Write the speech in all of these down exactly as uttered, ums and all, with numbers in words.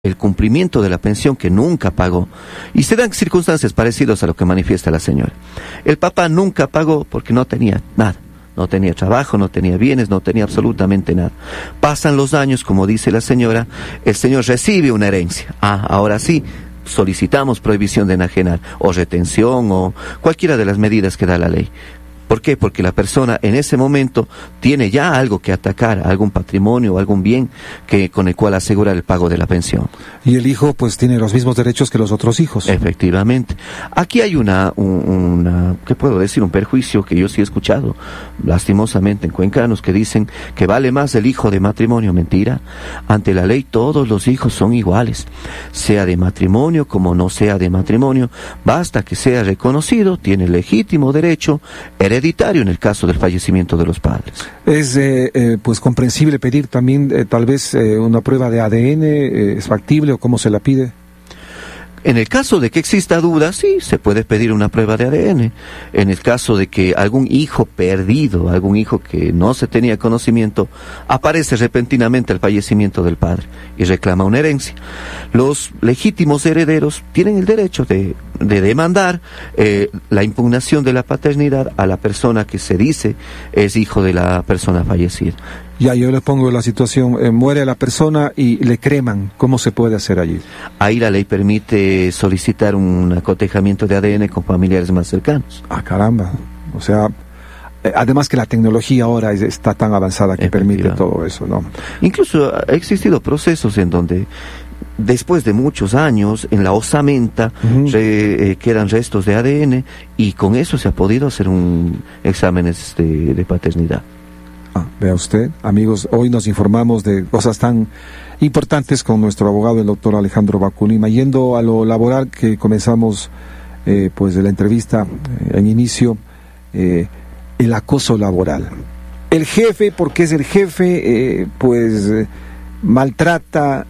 el cumplimiento de la pensión que nunca pagó. Y se dan circunstancias parecidas a lo que manifiesta la señora. El papá nunca pagó porque no tenía nada. No tenía trabajo, no tenía bienes, no tenía absolutamente nada. Pasan los años, como dice la señora, el señor recibe una herencia. Ah, ahora sí, solicitamos prohibición de enajenar, o retención, o cualquiera de las medidas que da la ley. ¿Por qué? Porque la persona en ese momento tiene ya algo que atacar, algún patrimonio o algún bien que, con el cual asegurar el pago de la pensión. Y el hijo pues tiene los mismos derechos que los otros hijos. Efectivamente. Aquí hay una, un, una, ¿qué puedo decir? Un perjuicio que yo sí he escuchado, lastimosamente, en cuencanos, que dicen que vale más el hijo de matrimonio. Mentira. Ante la ley todos los hijos son iguales, sea de matrimonio como no sea de matrimonio, basta que sea reconocido, tiene legítimo derecho hereditario en el caso del fallecimiento de los padres. Es eh, eh, pues comprensible pedir también eh, tal vez eh, una prueba de A D N, eh, ¿es factible o cómo se la pide? En el caso de que exista duda, sí, se puede pedir una prueba de A D N. En el caso de que algún hijo perdido, algún hijo que no se tenía conocimiento, aparece repentinamente al fallecimiento del padre y reclama una herencia. Los legítimos herederos tienen el derecho de, de demandar eh, la impugnación de la paternidad a la persona que se dice es hijo de la persona fallecida. Ya, yo les pongo la situación, eh, muere la persona y le creman, ¿cómo se puede hacer allí? Ahí la ley permite solicitar un acotejamiento de A D N con familiares más cercanos. Ah, caramba, o sea, eh, además que la tecnología ahora es, está tan avanzada que permite todo eso, ¿no? Incluso ha existido procesos en donde después de muchos años en la osamenta uh-huh. re, eh, quedan restos de A D N y con eso se ha podido hacer un exámenes de, de paternidad. Ah, vea usted, amigos, hoy nos informamos de cosas tan importantes con nuestro abogado, el doctor Alejandro Baculima. Yendo a lo laboral, que comenzamos eh, pues de la entrevista eh, en inicio, eh, el acoso laboral. El jefe, porque es el jefe, eh, pues eh, maltrata,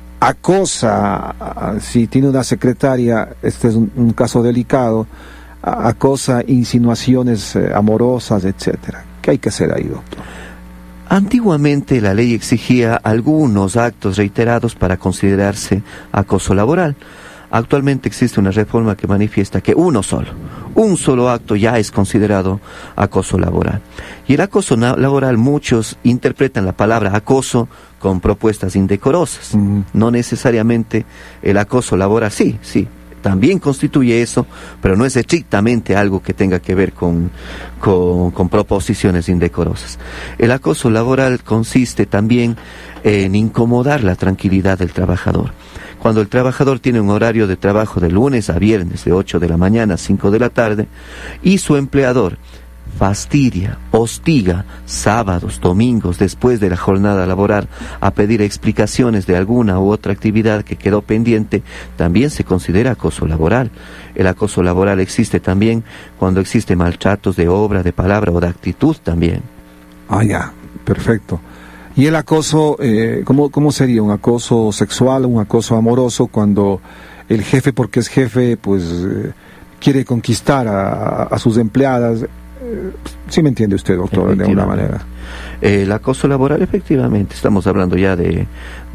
acosa, si tiene una secretaria, este es un, un caso delicado, acosa, insinuaciones eh, amorosas, etcétera. ¿Qué hay que hacer ahí, doctor? Antiguamente la ley exigía algunos actos reiterados para considerarse acoso laboral. Actualmente existe una reforma que manifiesta que uno solo, un solo acto ya es considerado acoso laboral. Y el acoso na- laboral, muchos interpretan la palabra acoso con propuestas indecorosas. Mm. No necesariamente el acoso laboral, sí, sí. También constituye eso, pero no es estrictamente algo que tenga que ver con, con, con proposiciones indecorosas. El acoso laboral consiste también en incomodar la tranquilidad del trabajador. Cuando el trabajador tiene un horario de trabajo de lunes a viernes, de ocho de la mañana a cinco de la tarde, y su empleador fastidia, hostiga sábados, domingos, después de la jornada laboral, a pedir explicaciones de alguna u otra actividad que quedó pendiente, también se considera acoso laboral. El acoso laboral existe también cuando existe maltratos de obra, de palabra o de actitud también. Ah, ya, perfecto. ¿Y el acoso, eh, ¿cómo, cómo sería? ¿Un acoso sexual, un acoso amoroso, cuando el jefe, porque es jefe, pues eh, quiere conquistar a, a sus empleadas? Sí me entiende usted, doctor, de alguna manera. El acoso laboral, efectivamente, estamos hablando ya de,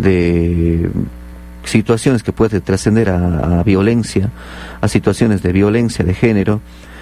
de situaciones que pueden trascender a, a violencia, a situaciones de violencia de género.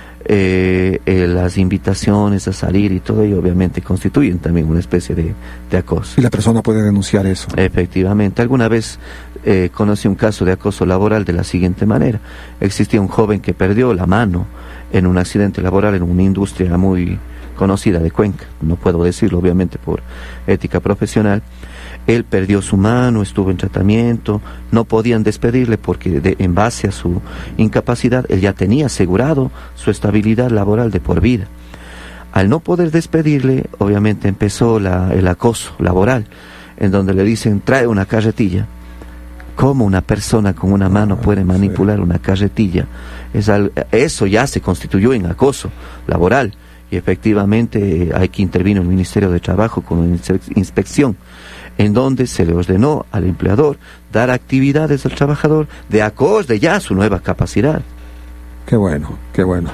Eh, eh, las invitaciones a salir y todo ello obviamente constituyen también una especie de, de acoso. ¿Y la persona puede denunciar eso? Efectivamente. Alguna vez eh, conocí un caso de acoso laboral de la siguiente manera. Existía un joven que perdió la mano en un accidente laboral en una industria muy conocida de Cuenca. No puedo decirlo obviamente por ética profesional. Él perdió su mano, estuvo en tratamiento, no podían despedirle porque de, en base a su incapacidad él ya tenía asegurado su estabilidad laboral de por vida. Al no poder despedirle, obviamente empezó la, el acoso laboral, en donde le dicen, trae una carretilla. ¿Cómo una persona con una mano puede manipular una carretilla? Es al, eso ya se constituyó en acoso laboral y efectivamente hay que intervino el Ministerio de Trabajo con una inspección, en donde se le ordenó al empleador dar actividades al trabajador de acorde ya a su nueva capacidad. Qué bueno, qué bueno.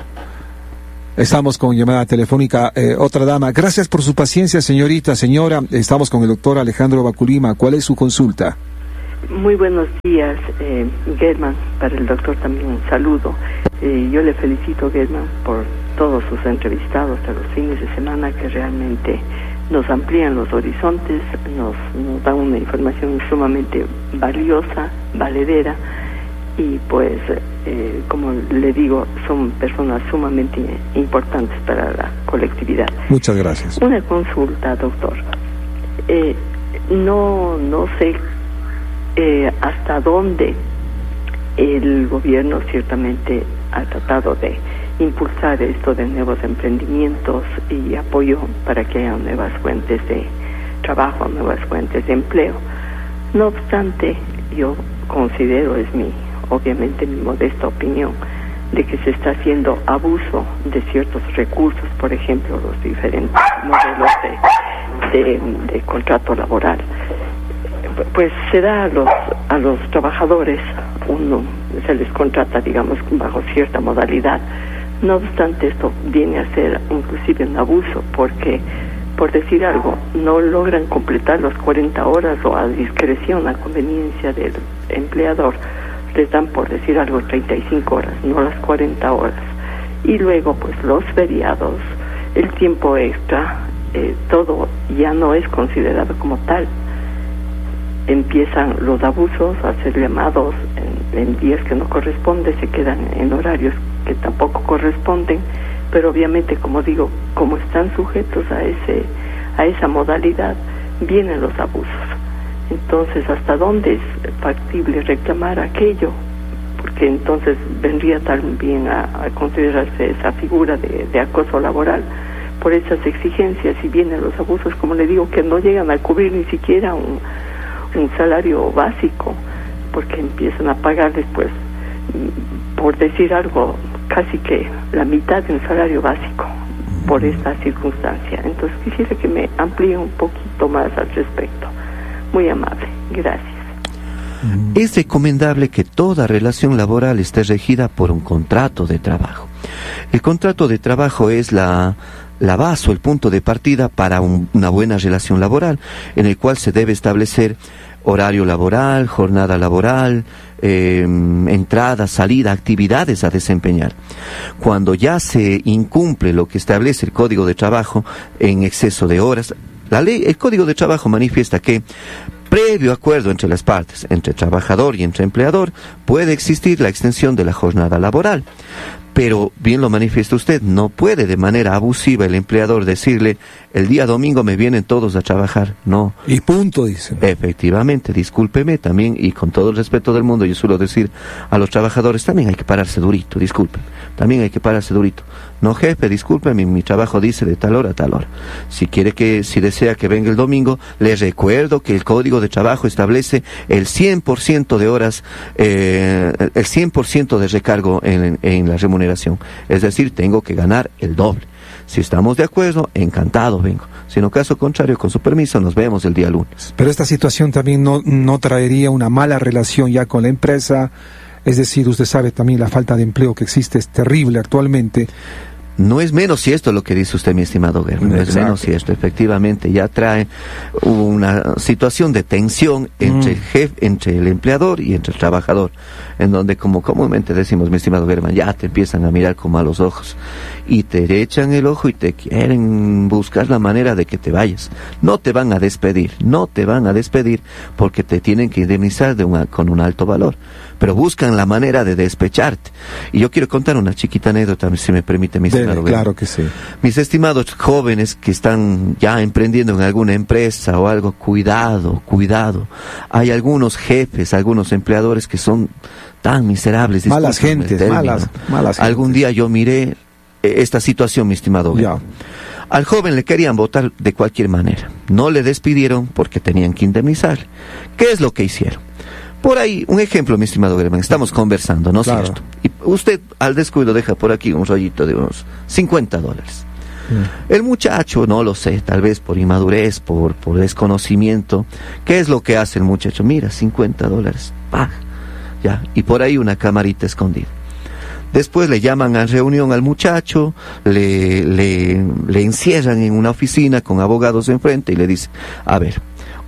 Estamos con llamada telefónica. Eh, otra dama, gracias por su paciencia, señorita, señora. Estamos con el doctor Alejandro Baculima. ¿Cuál es su consulta? Muy buenos días, eh, Germán. Para el doctor también un saludo. Eh, yo le felicito, Germán, por todos sus entrevistados a los fines de semana que realmente nos amplían los horizontes, nos, nos dan una información sumamente valiosa, valedera, y pues, eh, como le digo, son personas sumamente importantes para la colectividad. Muchas gracias. Una consulta, doctor. Eh, no, no sé eh, hasta dónde el gobierno ciertamente ha tratado de impulsar esto de nuevos emprendimientos y apoyo para que haya nuevas fuentes de trabajo, nuevas fuentes de empleo. No obstante, yo considero, es mi, obviamente mi modesta opinión, de que se está haciendo abuso de ciertos recursos, por ejemplo, los diferentes modelos de, de, de contrato laboral. Pues se da a los, a los trabajadores, uno se les contrata, digamos, bajo cierta modalidad. No obstante, esto viene a ser inclusive un abuso, porque, por decir algo, no logran completar las cuarenta horas o a discreción, a conveniencia del empleador, les dan, por decir algo, treinta y cinco horas, no las cuarenta horas. Y luego, pues, los feriados, el tiempo extra, eh, todo ya no es considerado como tal. Empiezan los abusos a ser llamados en, en días que no corresponden, se quedan en horarios que tampoco corresponden, pero obviamente, como digo, como están sujetos a ese a esa modalidad, vienen los abusos. Entonces, ¿hasta dónde es factible reclamar aquello? Porque entonces vendría también a, a considerarse esa figura de, de acoso laboral por esas exigencias, y vienen los abusos, como le digo, que no llegan a cubrir ni siquiera un un salario básico, porque empiezan a pagar después, por decir algo, casi que la mitad de un salario básico por esta circunstancia. Entonces quisiera que me amplíe un poquito más al respecto. Muy amable, gracias. Es recomendable que toda relación laboral esté regida por un contrato de trabajo. El contrato de trabajo es la la base o el punto de partida para un, una buena relación laboral, en el cual se debe establecer horario laboral, jornada laboral, eh, entrada, salida, actividades a desempeñar. Cuando ya se incumple lo que establece el Código de Trabajo en exceso de horas, la ley, el Código de Trabajo manifiesta que previo acuerdo entre las partes, entre trabajador y entre empleador, puede existir la extensión de la jornada laboral. Pero, bien lo manifiesta usted, no puede de manera abusiva el empleador decirle, el día domingo me vienen todos a trabajar. No. Y punto, dice. Efectivamente, discúlpeme también, y con todo el respeto del mundo, yo suelo decir a los trabajadores, también hay que pararse durito, disculpen. También hay que pararse durito. No, jefe, discúlpeme, mi trabajo dice de tal hora a tal hora. Si quiere que, si desea que venga el domingo, les recuerdo que el Código de Trabajo establece el cien por ciento de horas, eh, el cien por ciento de recargo en, en la remuneración. Es decir, tengo que ganar el doble. Si estamos de acuerdo, encantado vengo. Si no, caso contrario, con su permiso, nos vemos el día lunes. Pero esta situación también no, no traería una mala relación ya con la empresa. Es decir, usted sabe también la falta de empleo que existe es terrible actualmente. No es menos cierto lo que dice usted, mi estimado Germán, no es menos cierto, efectivamente, ya trae una situación de tensión entre mm. el jefe, entre el empleador y entre el trabajador, en donde, como comúnmente decimos, mi estimado Germán, ya te empiezan a mirar con malos ojos, y te echan el ojo y te quieren buscar la manera de que te vayas. No te van a despedir, no te van a despedir, porque te tienen que indemnizar de una, con un alto valor, pero buscan la manera de despecharte. Y yo quiero contar una chiquita anécdota, si me permite, mi estimado Germán. Claro que sí. Mis estimados jóvenes que están ya emprendiendo en alguna empresa o algo, cuidado, cuidado. Hay algunos jefes, algunos empleadores que son tan miserables. Malas gentes, malas, malas gentes. Algún día yo miré esta situación, mi estimado Germán. Al joven le querían votar de cualquier manera. No le despidieron porque tenían que indemnizarle. ¿Qué es lo que hicieron? Por ahí, un ejemplo, mi estimado Germán, estamos conversando, ¿no es claro. cierto? Y usted al descuido deja por aquí un rollito de unos cincuenta dólares. Mm. El muchacho, no lo sé, tal vez por inmadurez, por, por desconocimiento, ¿qué es lo que hace el muchacho? Mira, cincuenta dólares, ¡pah! Ya, y por ahí una camarita escondida. Después le llaman a reunión al muchacho, le, le, le encierran en una oficina con abogados enfrente y le dicen, a ver,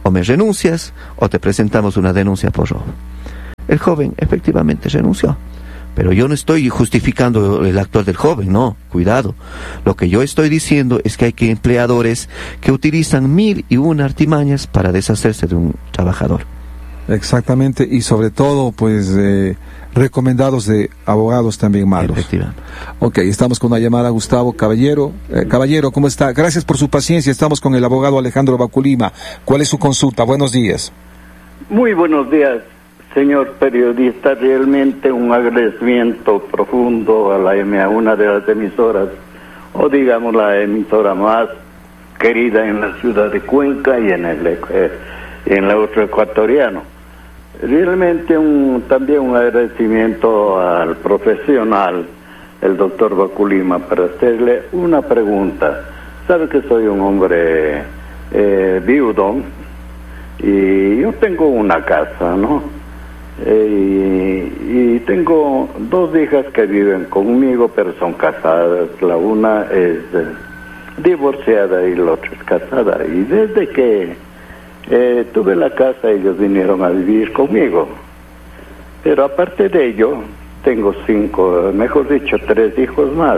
o me renuncias o te presentamos una denuncia por robo. El joven efectivamente renunció, pero yo no estoy justificando el actuar del joven, no, cuidado. Lo que yo estoy diciendo es que hay que empleadores que utilizan mil y una artimañas para deshacerse de un trabajador. Exactamente, y sobre todo, pues, eh, recomendados de abogados también malos. Efectivamente. Ok, estamos con una llamada, Gustavo Caballero. Eh, caballero, ¿cómo está? Gracias por su paciencia, estamos con el abogado Alejandro Baculima. ¿Cuál es su consulta? Buenos días. Muy buenos días, señor periodista. Realmente un agradecimiento profundo a la M A, una de las emisoras, o digamos la emisora más querida en la ciudad de Cuenca y en el eh, en la otra ecuatoriano. Realmente un, también un agradecimiento al profesional, el doctor Baculima, para hacerle una pregunta. Sabe que soy un hombre eh, viudo y yo tengo una casa, ¿no? Eh, y, y tengo dos hijas que viven conmigo, pero son casadas. La una es eh, divorciada y la otra es casada. Y desde que Eh, tuve la casa, ellos vinieron a vivir conmigo, pero aparte de ello tengo cinco, mejor dicho tres hijos más,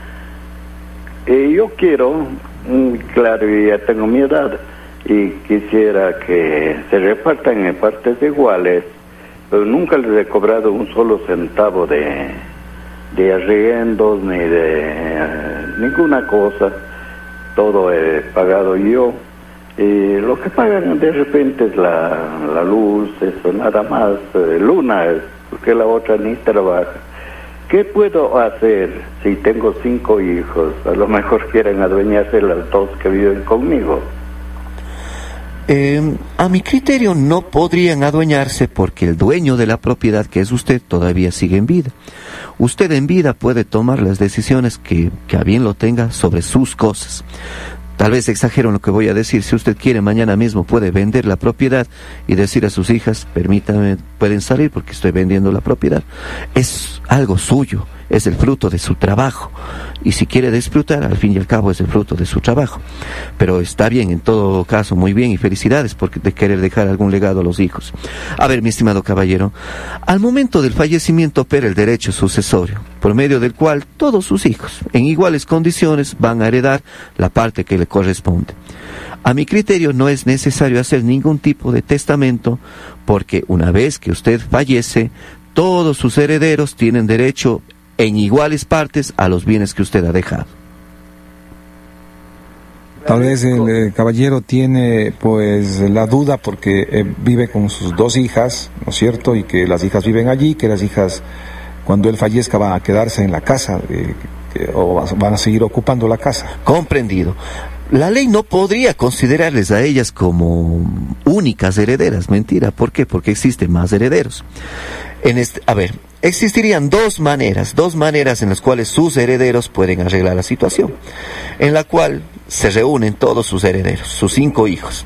y yo quiero, claro, ya tengo mi edad y quisiera que se repartan en partes iguales, pero nunca les he cobrado un solo centavo de de arriendos ni de eh, ninguna cosa, todo he pagado yo. Y lo que pagan de repente es la, la luz, eso nada más, eh, luna, porque la otra ni trabaja. ¿Qué puedo hacer si tengo cinco hijos? A lo mejor quieren adueñarse las dos que viven conmigo. Eh, a mi criterio no podrían adueñarse porque el dueño de la propiedad, que es usted, todavía sigue en vida. Usted en vida puede tomar las decisiones que, que a bien lo tenga sobre sus cosas. Tal vez exagero en lo que voy a decir. Si usted quiere, mañana mismo puede vender la propiedad y decir a sus hijas, permítanme, pueden salir porque estoy vendiendo la propiedad. Es algo suyo, es el fruto de su trabajo. Y si quiere disfrutar, al fin y al cabo es el fruto de su trabajo. Pero está bien, en todo caso, muy bien, y felicidades por de querer dejar algún legado a los hijos. A ver, mi estimado caballero, al momento del fallecimiento opera el derecho sucesorio, por medio del cual todos sus hijos, en iguales condiciones, van a heredar la parte que le corresponde. A mi criterio no es necesario hacer ningún tipo de testamento, porque una vez que usted fallece, todos sus herederos tienen derecho en iguales partes a los bienes que usted ha dejado. Tal vez el eh, caballero tiene pues la duda porque eh, vive con sus dos hijas, ¿no es cierto? Y que las hijas viven allí, que las hijas cuando él fallezca van a quedarse en la casa eh, que, o van a seguir ocupando la casa. Comprendido. La ley no podría considerarles a ellas como únicas herederas, mentira. ¿Por qué? Porque existen más herederos. En este, a ver, existirían dos maneras, dos maneras en las cuales sus herederos pueden arreglar la situación, en la cual se reúnen todos sus herederos, sus cinco hijos,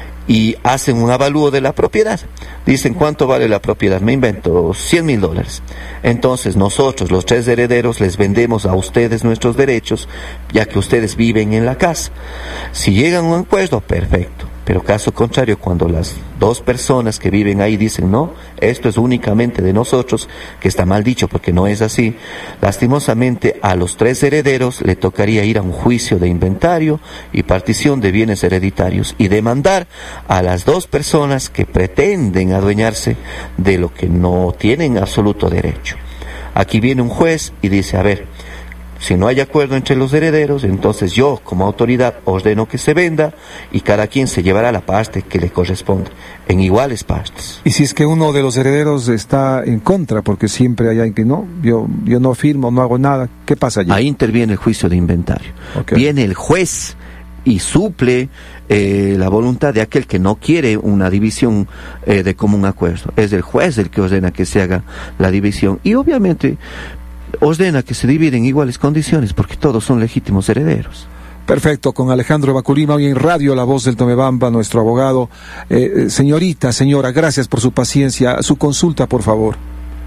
y hacen un avalúo de la propiedad. Dicen, ¿cuánto vale la propiedad? Me invento, cien mil dólares. Entonces nosotros, los tres herederos, les vendemos a ustedes nuestros derechos, ya que ustedes viven en la casa. Si llegan a un acuerdo, perfecto. Pero caso contrario, cuando las dos personas que viven ahí dicen, no, esto es únicamente de nosotros, que está mal dicho porque no es así, lastimosamente a los tres herederos le tocaría ir a un juicio de inventario y partición de bienes hereditarios y demandar a las dos personas que pretenden adueñarse de lo que no tienen absoluto derecho. Aquí viene un juez y dice, a ver, si no hay acuerdo entre los herederos, entonces yo, como autoridad, ordeno que se venda y cada quien se llevará la parte que le corresponde, en iguales partes. Y si es que uno de los herederos está en contra, porque siempre hay alguien que no, yo, yo no firmo, no hago nada, ¿qué pasa allí? Ahí interviene el juicio de inventario. Okay. Viene el juez y suple eh, la voluntad de aquel que no quiere una división eh, de común acuerdo. Es el juez el que ordena que se haga la división y obviamente ordena que se dividen en iguales condiciones porque todos son legítimos herederos. Perfecto, con Alejandro Baculima hoy en Radio La Voz del Tomebamba, nuestro abogado. Eh, señorita, señora, gracias por su paciencia. Su consulta, por favor.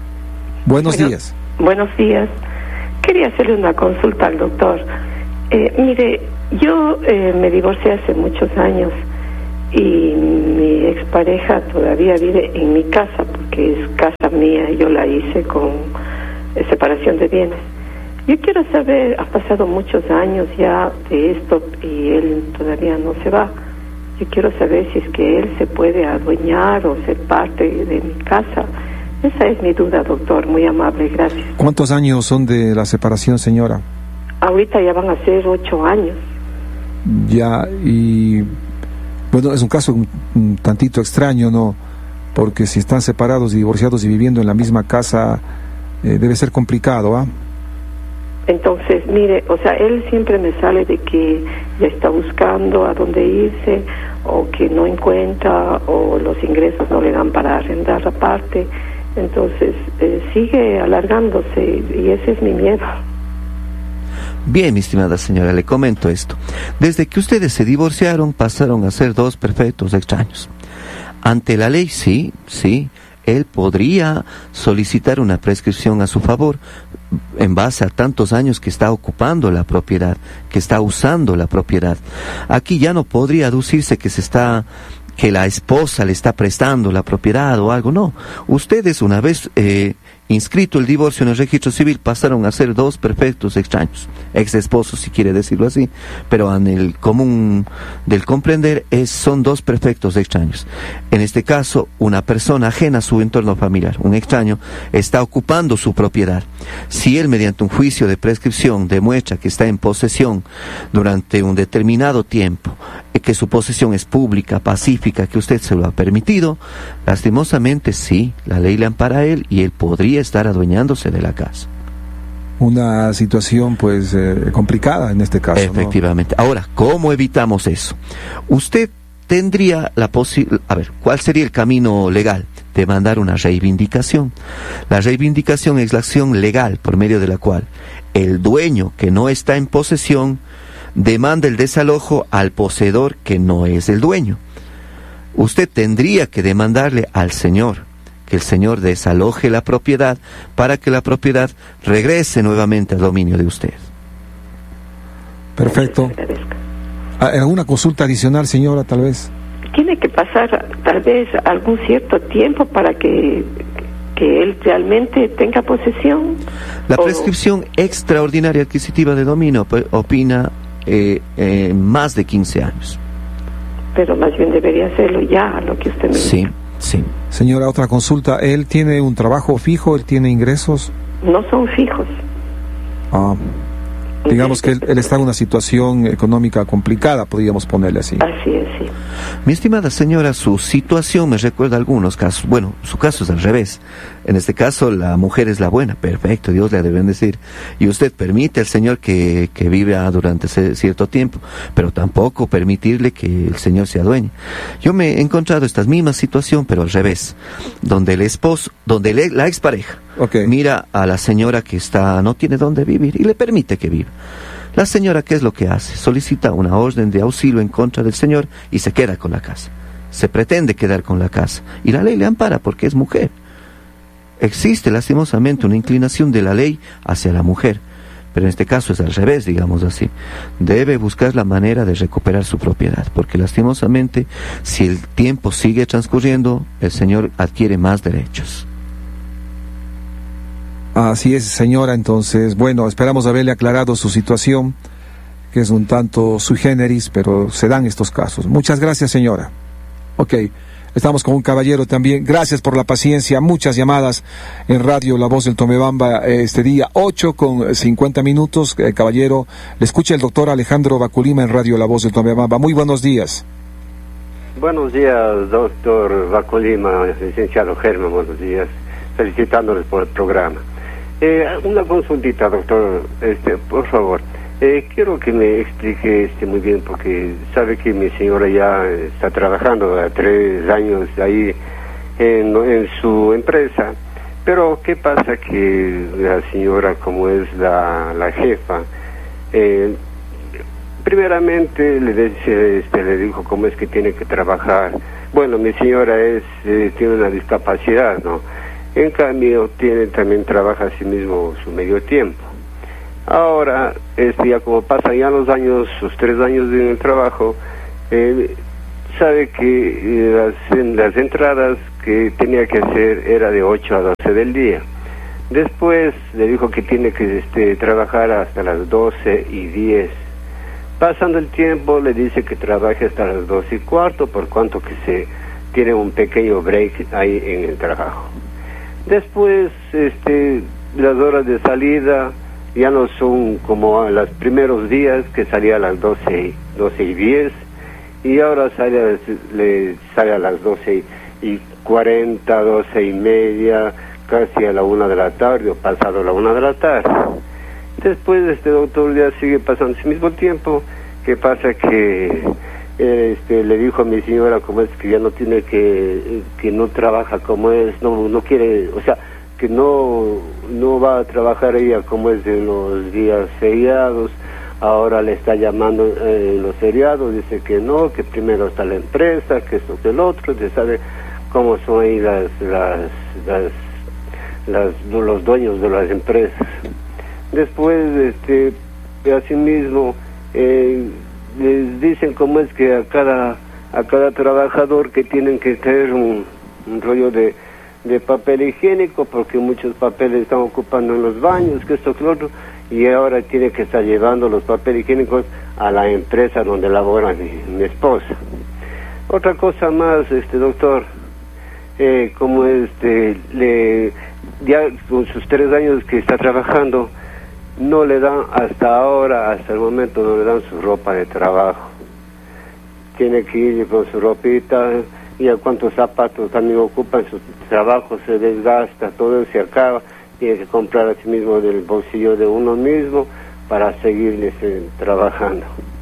Buenos bueno, días. Buenos días. Quería hacerle una consulta al doctor. Eh, mire, yo eh, me divorcié hace muchos años y mi expareja todavía vive en mi casa porque es casa mía y yo la hice con eh, separación de bienes. Yo quiero saber, ha pasado muchos años ya de esto y él todavía no se va. Yo quiero saber si es que él se puede adueñar o ser parte de mi casa. Esa es mi duda, doctor. Muy amable, gracias. ¿Cuántos años son de la separación, señora? Ahorita ya van a ser ocho años. Ya, y bueno, es un caso un, un tantito extraño, ¿no? Porque si están separados y divorciados y viviendo en la misma casa, eh, debe ser complicado, ¿ah? Entonces, mire, o sea, él siempre me sale de que ya está buscando a dónde irse, o que no encuentra, o los ingresos no le dan para arrendar la parte. Entonces, eh, sigue alargándose y ese es mi miedo. Bien, mi estimada señora, le comento esto. Desde que ustedes se divorciaron, pasaron a ser dos perfectos extraños. Ante la ley, sí, sí, él podría solicitar una prescripción a su favor en base a tantos años que está ocupando la propiedad, que está usando la propiedad. Aquí ya no podría aducirse que se está, que la esposa le está prestando la propiedad o algo, no. Ustedes, una vez eh, inscrito el divorcio en el registro civil, pasaron a ser dos perfectos extraños, ex esposos, si quiere decirlo así, pero en el común del comprender es, son dos perfectos extraños. En este caso, una persona ajena a su entorno familiar, un extraño, está ocupando su propiedad. Si él, mediante un juicio de prescripción, demuestra que está en posesión durante un determinado tiempo, que su posesión es pública, pacífica, que usted se lo ha permitido, lastimosamente sí, la ley le ampara a él y él podría estar adueñándose de la casa. Una situación pues eh, complicada en este caso, efectivamente, ¿no? Ahora, ¿cómo evitamos eso? Usted tendría la posibilidad, a ver, ¿cuál sería el camino legal? Demandar una reivindicación. La reivindicación es la acción legal por medio de la cual el dueño que no está en posesión demanda el desalojo al poseedor que no es el dueño. Usted tendría que demandarle al señor que el señor desaloje la propiedad para que la propiedad regrese nuevamente al dominio de usted. Perfecto. ¿Alguna consulta adicional, señora, tal vez? Tiene que pasar tal vez algún cierto tiempo para que, que él realmente tenga posesión. La o... prescripción extraordinaria adquisitiva de dominio opina eh, eh, más de quince años. Pero más bien debería hacerlo ya, lo que usted me dice. Sí, sí. Señora, otra consulta. ¿Él tiene un trabajo fijo? ¿Él tiene ingresos? No son fijos. Ah, digamos que él, él está en una situación económica complicada, podríamos ponerle así. Así es, sí. Mi estimada señora, su situación me recuerda a algunos casos. Bueno, su caso es al revés. En este caso, la mujer es la buena. Perfecto, Dios le ha de bendecir. Y usted permite al Señor que, que viva durante cierto tiempo, pero tampoco permitirle que el Señor se adueñe. Yo me he encontrado esta misma situación, pero al revés. Donde el esposo, donde le, la expareja okay. mira a la señora que está, no tiene dónde vivir y le permite que viva. La señora, ¿qué es lo que hace? Solicita una orden de auxilio en contra del señor y se queda con la casa. Se pretende quedar con la casa. Y la ley le ampara porque es mujer. Existe lastimosamente una inclinación de la ley hacia la mujer. Pero en este caso es al revés, digamos así. Debe buscar la manera de recuperar su propiedad. Porque lastimosamente, si el tiempo sigue transcurriendo, el señor adquiere más derechos. Así es, señora. Entonces, bueno, esperamos haberle aclarado su situación, que es un tanto sui generis, pero se dan estos casos. Muchas gracias, señora. Ok, estamos con un caballero también. Gracias por la paciencia. Muchas llamadas en Radio La Voz del Tomebamba este día, ocho con cincuenta minutos. Eh, caballero, le escucha el doctor Alejandro Baculima en Radio La Voz del Tomebamba. Muy buenos días. Buenos días, doctor Baculima, licenciado Germán, buenos días. Felicitándoles por el programa. Eh, una consultita, doctor, este, por favor. Eh, quiero que me explique este muy bien, porque sabe que mi señora ya está trabajando a tres años ahí en, en su empresa, pero ¿qué pasa? Que la señora, como es la, la jefa, eh, primeramente le, dice, este, le dijo cómo es que tiene que trabajar. Bueno, mi señora es eh, tiene una discapacidad, ¿no? En cambio, tiene, también trabaja a sí mismo su medio tiempo. Ahora, este, ya como pasan ya los años, sus tres años en el trabajo, eh, sabe que eh, las, las entradas que tenía que hacer era de ocho a doce del día. Después le dijo que tiene que este, trabajar hasta las doce y diez. Pasando el tiempo le dice que trabaje hasta las doce y cuarto, por cuanto que se tiene un pequeño break ahí en el trabajo. Después este, las horas de salida ya no son como a los primeros días, que salía a las doce y diez, y ahora sale a, le, sale a las doce y cuarenta, doce y media, casi a la una de la tarde, o pasado la una de la tarde. Después este doctor ya sigue pasando ese mismo tiempo. ¿Qué pasa? Que este, le dijo a mi señora como es que ya no tiene que, que no trabaja como es, no, no quiere, o sea, que no, no va a trabajar ella como es en los días feriados. Ahora le está llamando eh, en los feriados, dice que no, que primero está la empresa, que esto, que el otro, usted sabe cómo son ahí las, las, las, las, los dueños de las empresas. Después, este, asimismo, eh, les dicen cómo es que a cada, a cada trabajador que tienen que traer un, un rollo de de papel higiénico, porque muchos papeles están ocupando en los baños, que esto, que lo otro, y ahora tiene que estar llevando los papeles higiénicos a la empresa donde labora mi, mi esposa. Otra cosa más, este doctor, eh, como este, le, ya con sus tres años que está trabajando, no le dan hasta ahora, hasta el momento, no le dan su ropa de trabajo. Tiene que ir con su ropita, y a cuántos zapatos también ocupan, su trabajo se desgasta, todo se acaba, tiene que comprar a sí mismo del bolsillo de uno mismo para seguirles eh, trabajando.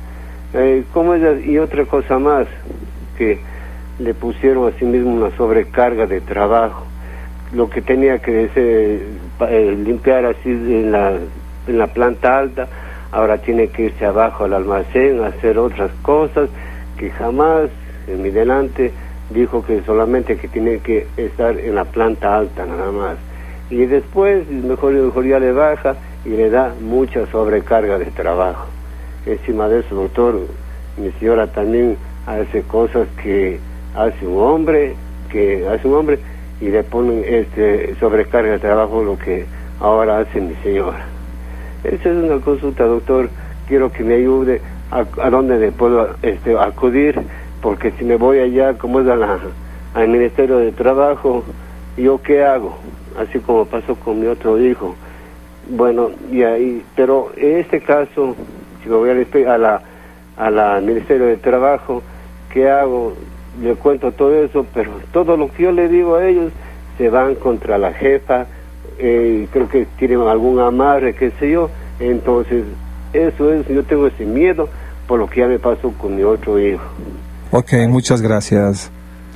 Eh, ¿cómo es? Y otra cosa más, que le pusieron a sí mismo una sobrecarga de trabajo, lo que tenía que eh, eh, limpiar así en la, en la planta alta, ahora tiene que irse abajo al almacén a hacer otras cosas que jamás en mi delante dijo que solamente que tiene que estar en la planta alta nada más, y después mejor mejor ya le baja y le da mucha sobrecarga de trabajo. Encima de eso, doctor, mi señora también hace cosas que hace un hombre, que hace un hombre y le ponen este sobrecarga de trabajo, lo que ahora hace mi señora. Esa es una consulta, doctor, quiero que me ayude a, a dónde le puedo este, acudir, porque si me voy allá, como es a la, al Ministerio de Trabajo, ¿yo qué hago? Así como pasó con mi otro hijo. Bueno, y ahí, pero en este caso, si me voy al, a la, a la Ministerio de Trabajo, ¿qué hago? Le cuento todo eso, pero todo lo que yo le digo a ellos, se van contra la jefa, eh, creo que tienen algún amarre, qué sé yo. Entonces, eso es, yo tengo ese miedo por lo que ya me pasó con mi otro hijo. Ok, muchas gracias.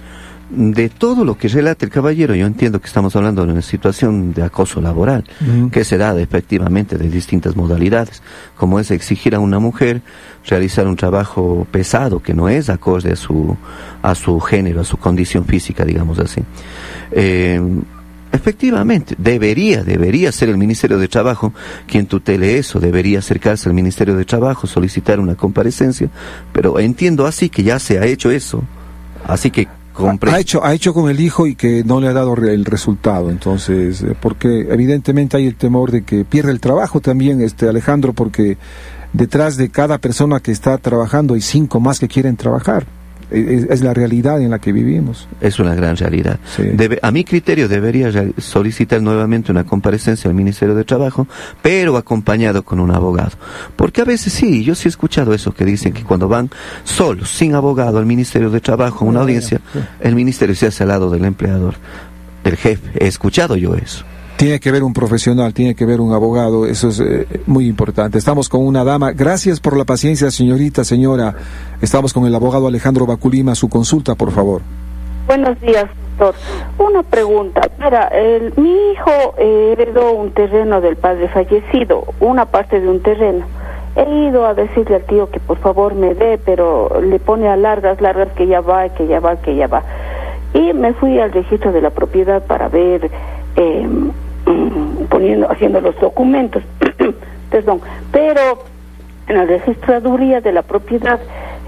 De todo lo que relata el caballero, yo entiendo que estamos hablando de una situación de acoso laboral, uh-huh. que se da efectivamente de distintas modalidades, como es exigir a una mujer realizar un trabajo pesado que no es acorde a su, a su género, a su condición física, digamos así. Eh, Efectivamente, debería, debería ser el Ministerio de Trabajo quien tutele eso, debería acercarse al Ministerio de Trabajo, solicitar una comparecencia, pero entiendo así que ya se ha hecho eso, así que compre... ha hecho, ha hecho con el hijo y que no le ha dado el resultado, entonces, porque evidentemente hay el temor de que pierda el trabajo también, este Alejandro, porque detrás de cada persona que está trabajando hay cinco más que quieren trabajar. Es, es la realidad en la que vivimos. Es una gran realidad. Sí. Debe, a mi criterio debería solicitar nuevamente una comparecencia al Ministerio de Trabajo, pero acompañado con un abogado. Porque a veces sí, yo sí he escuchado eso, que dicen que cuando van solos, sin abogado, al Ministerio de Trabajo, a una audiencia, el ministerio se hace al lado del empleador, del jefe. He escuchado yo eso. Tiene que ver un profesional, tiene que ver un abogado, eso es eh, muy importante. Estamos con una dama, gracias por la paciencia, señorita, señora. Estamos con el abogado Alejandro Baculima, su consulta, por favor. Buenos días, doctor. Una pregunta. Mira, el, mi hijo eh, heredó un terreno del padre fallecido, una parte de un terreno. He ido a decirle al tío que por favor me dé, pero le pone a largas, largas que ya va, que ya va, que ya va. Y me fui al registro de la propiedad para ver... Eh, poniendo, haciendo los documentos, perdón, pero en la registraduría de la propiedad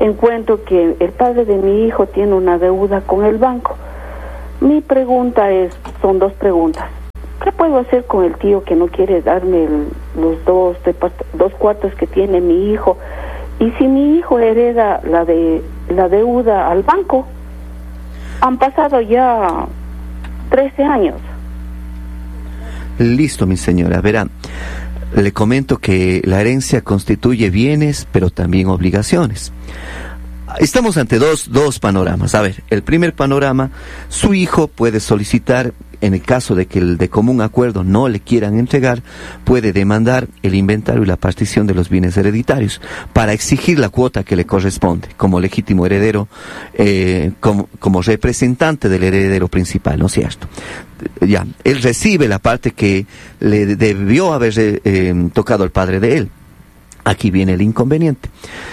encuentro que el padre de mi hijo tiene una deuda con el banco. Mi pregunta es, son dos preguntas. ¿Qué puedo hacer con el tío que no quiere darme el, los dos, depart- dos cuartos que tiene mi hijo? Y si mi hijo hereda la de la deuda al banco, han pasado ya trece años. Listo, mi señora. Verá, le comento que la herencia constituye bienes, pero también obligaciones. Estamos ante dos, dos panoramas. A ver, el primer panorama, su hijo puede solicitar, en el caso de que el de común acuerdo no le quieran entregar, puede demandar el inventario y la partición de los bienes hereditarios para exigir la cuota que le corresponde como legítimo heredero, eh, como, como representante del heredero principal, ¿no es cierto? Ya, él recibe la parte que le debió haber eh, tocado al padre de él. Aquí viene el inconveniente.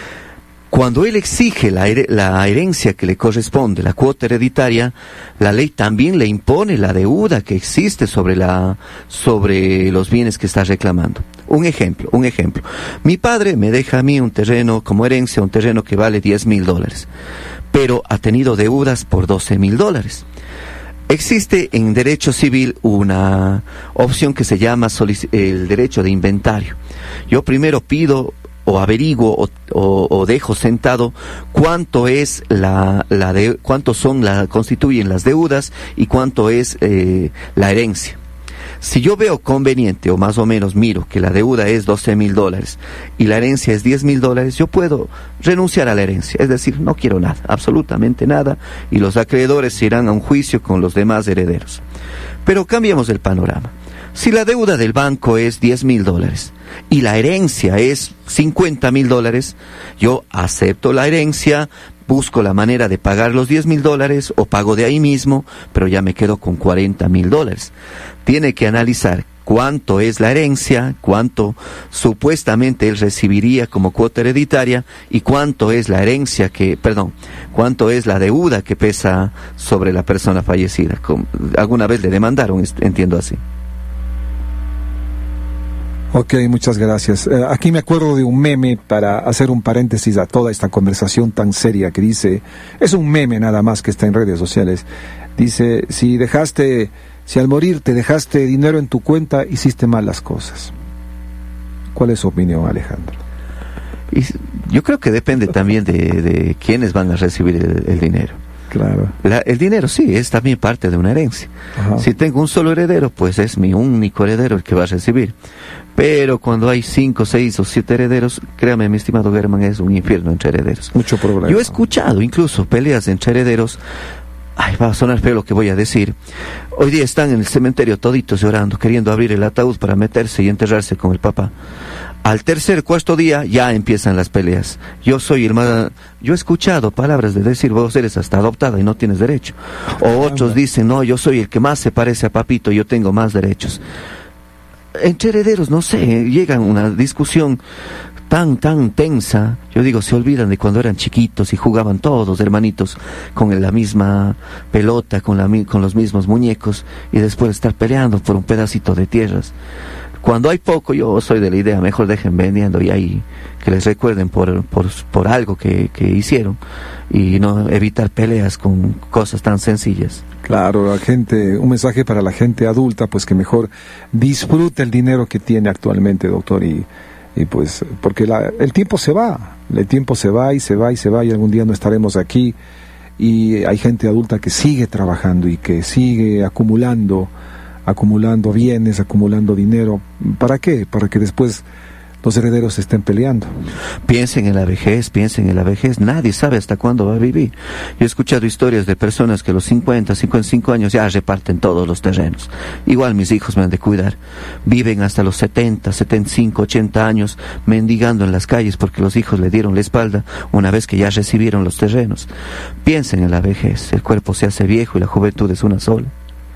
Cuando él exige la, her- la herencia que le corresponde, la cuota hereditaria, la ley también le impone la deuda que existe sobre la, sobre los bienes que está reclamando. Un ejemplo, un ejemplo. Mi padre me deja a mí un terreno como herencia, un terreno que vale diez mil dólares, pero ha tenido deudas por doce mil dólares. Existe en derecho civil una opción que se llama solic- el derecho de inventario. Yo primero pido o averiguo o, o, o dejo sentado cuánto es la, la de, cuánto son la constituyen las deudas y cuánto es eh, la herencia. Si yo veo conveniente o más o menos miro que la deuda es doce mil dólares y la herencia es diez mil dólares, yo puedo renunciar a la herencia, es decir, no quiero nada, absolutamente nada, y los acreedores se irán a un juicio con los demás herederos. Pero cambiemos el panorama. Si la deuda del banco es diez mil dólares y la herencia es cincuenta mil dólares, yo acepto la herencia, busco la manera de pagar los diez mil dólares o pago de ahí mismo, pero ya me quedo con cuarenta mil dólares. Tiene que analizar cuánto es la herencia, cuánto supuestamente él recibiría como cuota hereditaria y cuánto es la herencia que, perdón, cuánto es la deuda que pesa sobre la persona fallecida. Alguna vez le demandaron, entiendo así. Ok, muchas gracias. Eh, aquí me acuerdo de un meme para hacer un paréntesis a toda esta conversación tan seria que dice, es un meme nada más que está en redes sociales, dice, si dejaste, si al morir te dejaste dinero en tu cuenta, hiciste mal las cosas. ¿Cuál es su opinión, Alejandro? Y yo creo que depende también de, de quiénes van a recibir el, el dinero. Claro. La, el dinero sí, es también parte de una herencia. Ajá. Si tengo un solo heredero, pues es mi único heredero el que va a recibir. Pero cuando hay cinco, seis o siete herederos, créame, mi estimado Germán, es un infierno entre herederos. Mucho problema. Yo he escuchado incluso peleas entre herederos. Ay, va a sonar feo lo que voy a decir. Hoy día están en el cementerio toditos llorando, queriendo abrir el ataúd para meterse y enterrarse con el papá. Al tercer, cuarto día ya empiezan las peleas. Yo soy el más... Yo he escuchado palabras de decir, vos eres hasta adoptada y no tienes derecho. O otros dicen, no, yo soy el que más se parece a papito, yo tengo más derechos. Entre herederos, no sé, llegan a una discusión tan, tan tensa. Yo digo, se olvidan de cuando eran chiquitos y jugaban todos, hermanitos, con la misma pelota, con, la, con los mismos muñecos, y después estar peleando por un pedacito de tierras. Cuando hay poco, yo soy de la idea, mejor dejen vendiendo y ahí que les recuerden por, por, por algo que, que hicieron y no evitar peleas con cosas tan sencillas. Claro, la gente, un mensaje para la gente adulta, pues que mejor disfrute el dinero que tiene actualmente, doctor, y, y pues, porque la, el tiempo se va, el tiempo se va y se va y se va y algún día no estaremos aquí y hay gente adulta que sigue trabajando y que sigue acumulando acumulando bienes, acumulando dinero. ¿Para qué? Para que después los herederos estén peleando. Piensen en la vejez, piensen en la vejez. Nadie sabe hasta cuándo va a vivir. Yo he escuchado historias de personas que a los cincuenta, cincuenta y cinco años ya reparten todos los terrenos. Igual mis hijos me han de cuidar. Viven hasta los setenta, setenta y cinco, ochenta años mendigando en las calles porque los hijos le dieron la espalda una vez que ya recibieron los terrenos. Piensen en la vejez. El cuerpo se hace viejo y la juventud es una sola.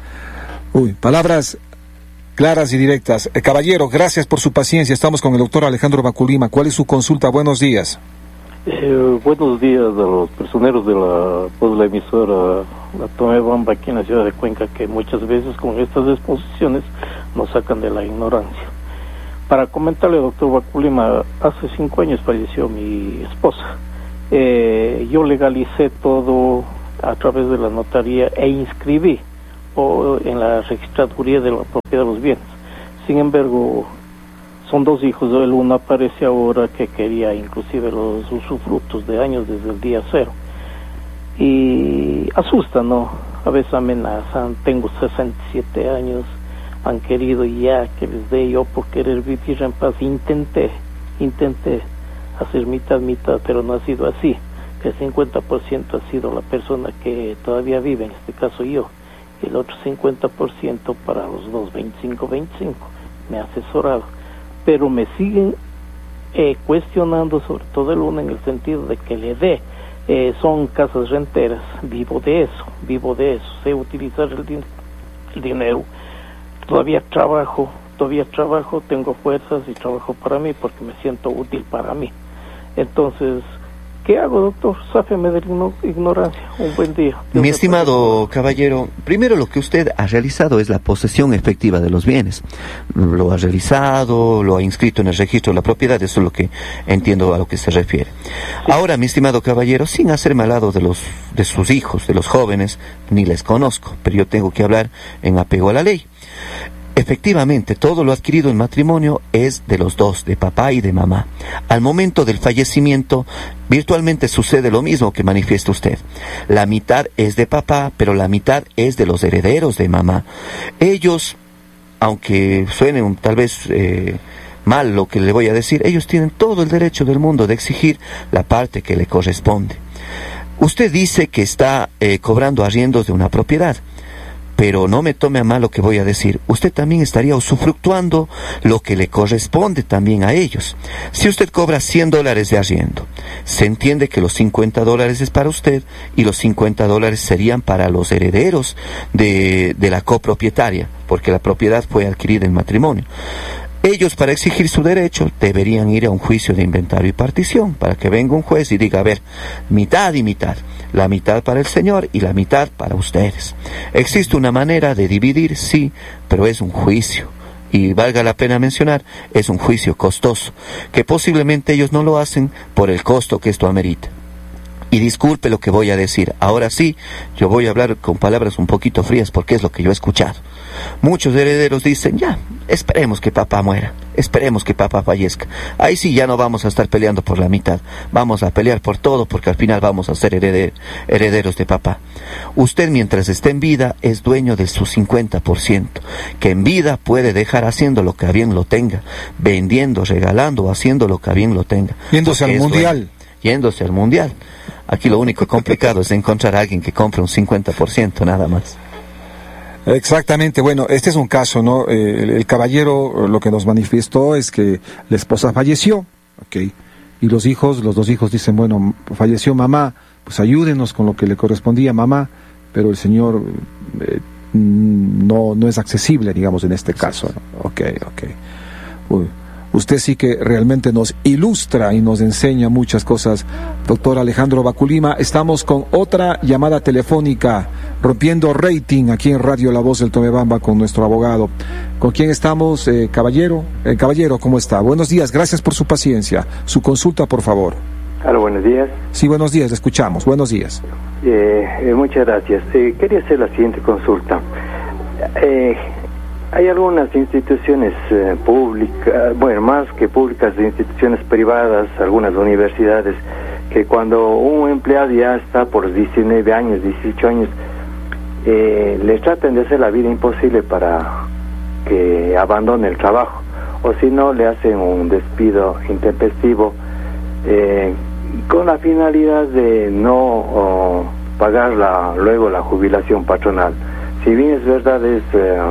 Uy, palabras claras y directas. Eh, caballero, gracias por su paciencia. Estamos con el doctor Alejandro Baculima. ¿Cuál es su consulta? Buenos días. Eh, buenos días a los personeros de la, pues, la emisora La Tome Bamba aquí en la ciudad de Cuenca, que muchas veces con estas exposiciones nos sacan de la ignorancia. Para comentarle, doctor Baculima, hace cinco años falleció mi esposa. Eh, yo legalicé todo a través de la notaría e inscribí o, en la registraduría de la propiedad de los bienes. Sin embargo, son dos hijos, el uno aparece ahora que quería inclusive los usufructos de años desde el día cero. Y asusta, ¿no? A veces amenazan, tengo sesenta y siete años, han querido ya que les dé, yo por querer vivir en paz. Intenté, intenté hacer mitad, mitad, pero no ha sido así. Que el cincuenta por ciento ha sido la persona que todavía vive, en este caso yo, y el otro cincuenta por ciento para los dos, veinticinco veinticinco, me ha asesorado. Pero me siguen eh, cuestionando, sobre todo el uno, en el sentido de que le dé. Eh, son casas renteras, vivo de eso, vivo de eso, sé utilizar el, din- el dinero, todavía trabajo, todavía trabajo, tengo fuerzas y trabajo para mí porque me siento útil para mí. Entonces, ¿qué hago, doctor? Sáfeme de la ignorancia. Un buen día. Dios Mi estimado caballero, primero lo que usted ha realizado es la posesión efectiva de los bienes. Lo ha realizado, lo ha inscrito en el registro de la propiedad, eso es lo que entiendo a lo que se refiere. Sí. Ahora, mi estimado caballero, sin hacerme al lado de los de sus hijos, de los jóvenes, ni les conozco, pero yo tengo que hablar en apego a la ley. Efectivamente, todo lo adquirido en matrimonio es de los dos, de papá y de mamá. Al momento del fallecimiento, virtualmente sucede lo mismo que manifiesta usted. La mitad es de papá, pero la mitad es de los herederos de mamá. Ellos, aunque suene un, tal vez eh, mal lo que le voy a decir, ellos tienen todo el derecho del mundo de exigir la parte que le corresponde. Usted dice que está eh, cobrando arriendos de una propiedad. Pero no me tome a mal lo que voy a decir. Usted también estaría usufructuando lo que le corresponde también a ellos. Si usted cobra cien dólares de arriendo, se entiende que los cincuenta dólares es para usted y los cincuenta dólares serían para los herederos de, de la copropietaria, porque la propiedad fue adquirida en matrimonio. Ellos, para exigir su derecho, deberían ir a un juicio de inventario y partición, para que venga un juez y diga, a ver, mitad y mitad, la mitad para el señor y la mitad para ustedes. Existe una manera de dividir, sí, pero es un juicio. Y valga la pena mencionar, es un juicio costoso, que posiblemente ellos no lo hacen por el costo que esto amerita. Y disculpe lo que voy a decir, ahora sí, yo voy a hablar con palabras un poquito frías porque es lo que yo he escuchado. Muchos herederos dicen, ya, esperemos que papá muera, esperemos que papá fallezca. Ahí sí ya no vamos a estar peleando por la mitad, vamos a pelear por todo porque al final vamos a ser hereder- herederos de papá. Usted mientras esté en vida es dueño de su cincuenta por ciento, que en vida puede dejar haciendo lo que a bien lo tenga, vendiendo, regalando o haciendo lo que a bien lo tenga. Yéndose al mundial. Dueño, yéndose al mundial. Aquí lo único complicado es encontrar a alguien que compre un cincuenta por ciento nada más. Exactamente, bueno, este es un caso, ¿no? Eh, el, el caballero lo que nos manifestó es que la esposa falleció, ¿ok? Y los hijos, los dos hijos dicen, bueno, falleció mamá, pues ayúdenos con lo que le correspondía a mamá, pero el señor eh, no, no es accesible, digamos, en este caso, ¿no? Ok, ok. Uy. Usted sí que realmente nos ilustra y nos enseña muchas cosas, doctor Alejandro Baculima. Estamos con otra llamada telefónica, rompiendo rating aquí en Radio La Voz del Tomebamba con nuestro abogado. ¿Con quién estamos, eh, caballero? Eh, caballero, ¿cómo está? Buenos días, gracias por su paciencia. Su consulta, por favor. Hola, buenos días. Sí, buenos días, le escuchamos. Buenos días. Eh, eh, muchas gracias. Eh, quería hacer la siguiente consulta. Eh... Hay algunas instituciones eh, públicas, bueno, más que públicas, de instituciones privadas, algunas universidades, que cuando un empleado ya está por diecinueve años, dieciocho años, eh, le tratan de hacer la vida imposible para que abandone el trabajo, o si no, le hacen un despido intempestivo, eh, con la finalidad de no oh, pagar la, luego la jubilación patronal. Si bien es verdad, es,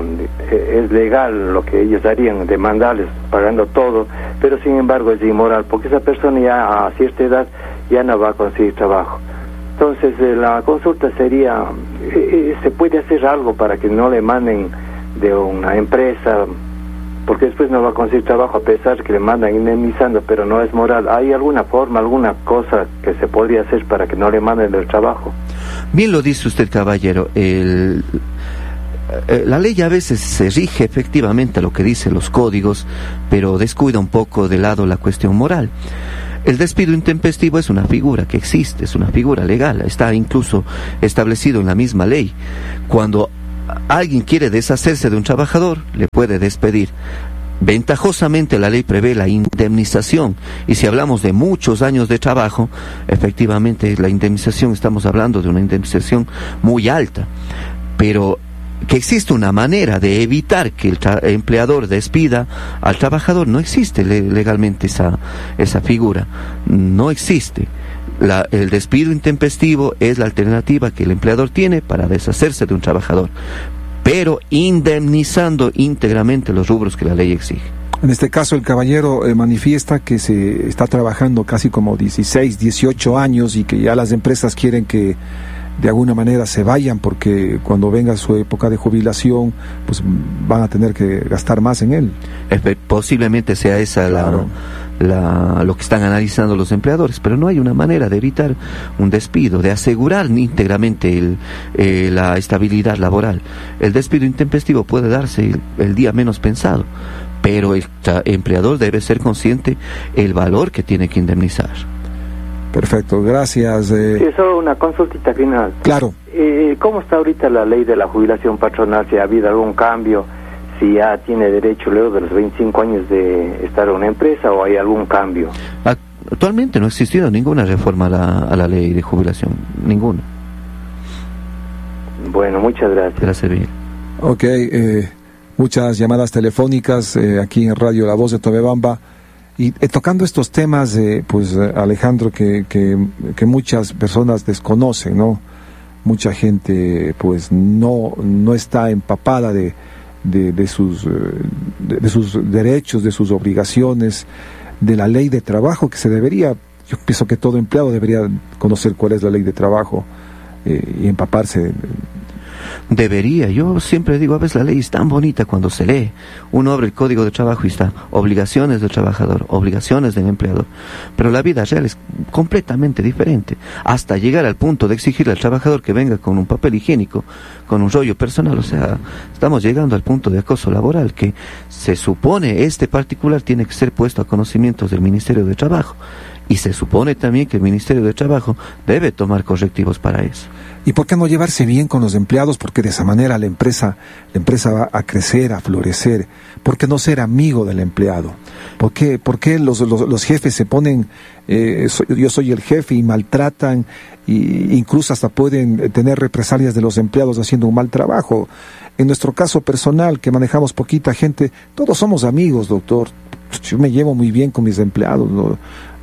eh, es legal lo que ellos harían, demandarles pagando todo, pero sin embargo es inmoral, porque esa persona ya a cierta edad ya no va a conseguir trabajo. Entonces eh, la consulta sería, eh, ¿se puede hacer algo para que no le manden de una empresa? Porque después no va a conseguir trabajo a pesar de que le mandan indemnizando, pero no es moral. ¿Hay alguna forma, alguna cosa que se podría hacer para que no le manden del trabajo? Bien lo dice usted, caballero. El, eh, la ley a veces se rige efectivamente a lo que dicen los códigos, pero descuida un poco de lado la cuestión moral. El despido intempestivo es una figura que existe, es una figura legal, está incluso establecido en la misma ley. Cuando alguien quiere deshacerse de un trabajador, le puede despedir. Ventajosamente la ley prevé la indemnización, y si hablamos de muchos años de trabajo, efectivamente la indemnización, estamos hablando de una indemnización muy alta, pero que existe una manera de evitar que el empleador despida al trabajador, no existe le legalmente esa, esa figura, no existe. La, el despido intempestivo es la alternativa que el empleador tiene para deshacerse de un trabajador, pero indemnizando íntegramente los rubros que la ley exige. En este caso el caballero eh, manifiesta que se está trabajando casi como dieciséis, dieciocho años y que ya las empresas quieren que de alguna manera se vayan porque cuando venga su época de jubilación pues van a tener que gastar más en él. Posiblemente sea esa claro. la, la, lo que están analizando los empleadores, pero no hay una manera de evitar un despido, de asegurar íntegramente el, eh, la estabilidad laboral. El despido intempestivo puede darse el, el día menos pensado, pero el empleador debe ser consciente el valor que tiene que indemnizar. Perfecto, gracias. Eh... Sí, solo una consultita final. Claro. Eh, ¿Cómo está ahorita la ley de la jubilación patronal? Si ha habido algún cambio, si ya tiene derecho luego de los veinticinco años de estar en una empresa o hay algún cambio. Actualmente no ha existido ninguna reforma a la, a la ley de jubilación, ninguna. Bueno, muchas gracias. Gracias, bien. Ok, eh, muchas llamadas telefónicas eh, aquí en Radio La Voz de Tomebamba. Y eh, tocando estos temas, eh, pues eh, Alejandro, que, que, que muchas personas desconocen, ¿no? Mucha gente pues no, no está empapada de, de, de, sus, de, de sus derechos, de sus obligaciones, de la ley de trabajo que se debería, yo pienso que todo empleado debería conocer cuál es la ley de trabajo eh, y empaparse. Debería, yo siempre digo, a veces la ley es tan bonita cuando se lee. Uno abre el código de trabajo y está obligaciones del trabajador, obligaciones del empleador, pero la vida real es completamente diferente, hasta llegar al punto de exigirle al trabajador que venga con un papel higiénico, con un rollo personal. O sea, estamos llegando al punto de acoso laboral que se supone este particular tiene que ser puesto a conocimientos del Ministerio de Trabajo, y se supone también que el Ministerio de Trabajo debe tomar correctivos para eso. ¿Y por qué no llevarse bien con los empleados? Porque de esa manera la empresa, la empresa va a crecer, a florecer. ¿Por qué no ser amigo del empleado? ¿Por qué, por qué los, los, los jefes se ponen, eh, soy, yo soy el jefe, y maltratan, y incluso hasta pueden tener represalias de los empleados haciendo un mal trabajo? En nuestro caso personal, que manejamos poquita gente, todos somos amigos, doctor. Yo me llevo muy bien con mis empleados, ¿no?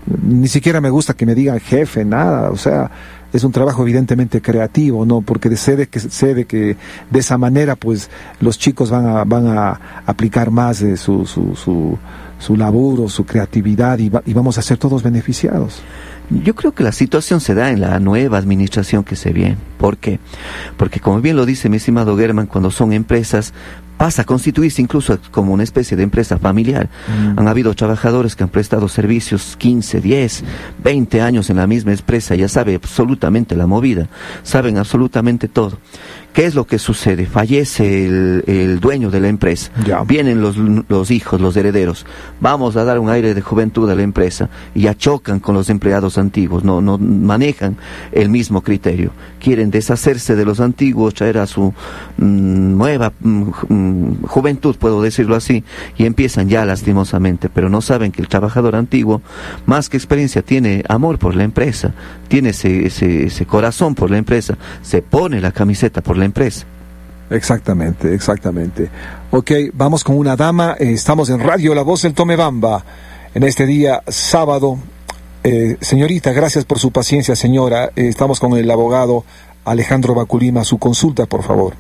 Ni siquiera me gusta que me digan jefe, nada, o sea, es un trabajo evidentemente creativo, ¿no? Porque sé de que, sé de que de esa manera, pues, los chicos van a, van a aplicar más de su, su, su, su laburo, su creatividad, y, va, y vamos a ser todos beneficiados. Yo creo que la situación se da en la nueva administración que se viene. ¿Por qué? Porque, como bien lo dice mi estimado Germán, cuando son empresas, pasa a constituirse incluso como una especie de empresa familiar. Mm. Han habido trabajadores que han prestado servicios quince, diez, veinte años en la misma empresa, ya sabe absolutamente la movida, saben absolutamente todo. ¿Qué es lo que sucede? Fallece el, el dueño de la empresa, ya. Vienen los, los hijos, los herederos, vamos a dar un aire de juventud a la empresa, y ya chocan con los empleados antiguos, no, no manejan el mismo criterio, quieren deshacerse de los antiguos, traer a su mmm, nueva mmm, juventud, puedo decirlo así, y empiezan ya lastimosamente, pero no saben que el trabajador antiguo, más que experiencia, tiene amor por la empresa, tiene ese, ese, ese corazón por la empresa, se pone la camiseta por la empresa. Exactamente, exactamente. Ok, vamos con una dama. Eh, estamos en Radio La Voz del Tomebamba en este día sábado. Eh, señorita, gracias por su paciencia, señora. Eh, estamos con el abogado Alejandro Baculima. Su consulta, por favor.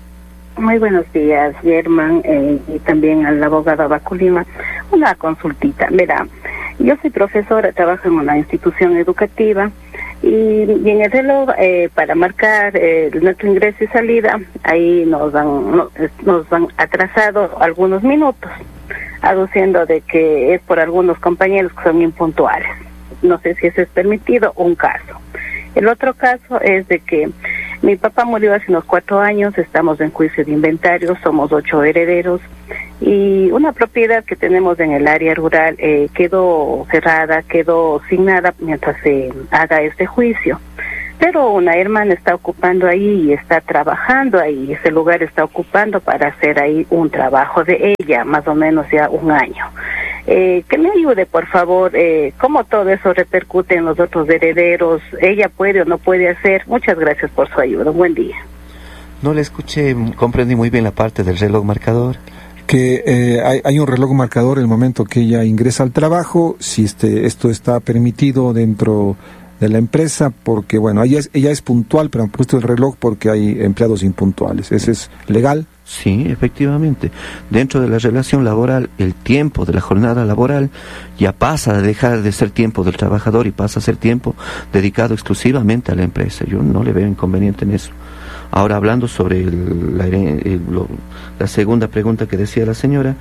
Muy buenos días, Germán, eh, y también al abogado Baculima. Una consultita. Mira, yo soy profesora, trabajo en una institución educativa. Y, y en el reloj, eh, para marcar eh, nuestro ingreso y salida, ahí nos han, nos, nos han atrasado algunos minutos, aduciendo de que es por algunos compañeros que son impuntuales. No sé si eso es permitido, un caso. El otro caso es de que mi papá murió hace unos cuatro años, estamos en juicio de inventario, somos ocho herederos, Y una propiedad que tenemos en el área rural eh, quedó cerrada, quedó sin nada mientras se haga este juicio. Pero una hermana está ocupando ahí y está trabajando ahí, ese lugar está ocupando para hacer ahí un trabajo de ella, más o menos ya un año. Eh, que me ayude, por favor, eh, cómo todo eso repercute en los otros herederos, ella puede o no puede hacer. Muchas gracias por su ayuda, buen día. No le escuché, comprendí muy bien la parte del reloj marcador. Que eh, hay, hay un reloj marcador el momento que ella ingresa al trabajo, si este esto está permitido dentro de la empresa, porque bueno, ella es, ella es puntual, pero han puesto el reloj porque hay empleados impuntuales. ¿Ese es legal? Sí, efectivamente. Dentro de la relación laboral, el tiempo de la jornada laboral ya pasa a dejar de ser tiempo del trabajador y pasa a ser tiempo dedicado exclusivamente a la empresa. Yo no le veo inconveniente en eso. Ahora, hablando sobre el, la, el, lo, la segunda pregunta que decía la señora,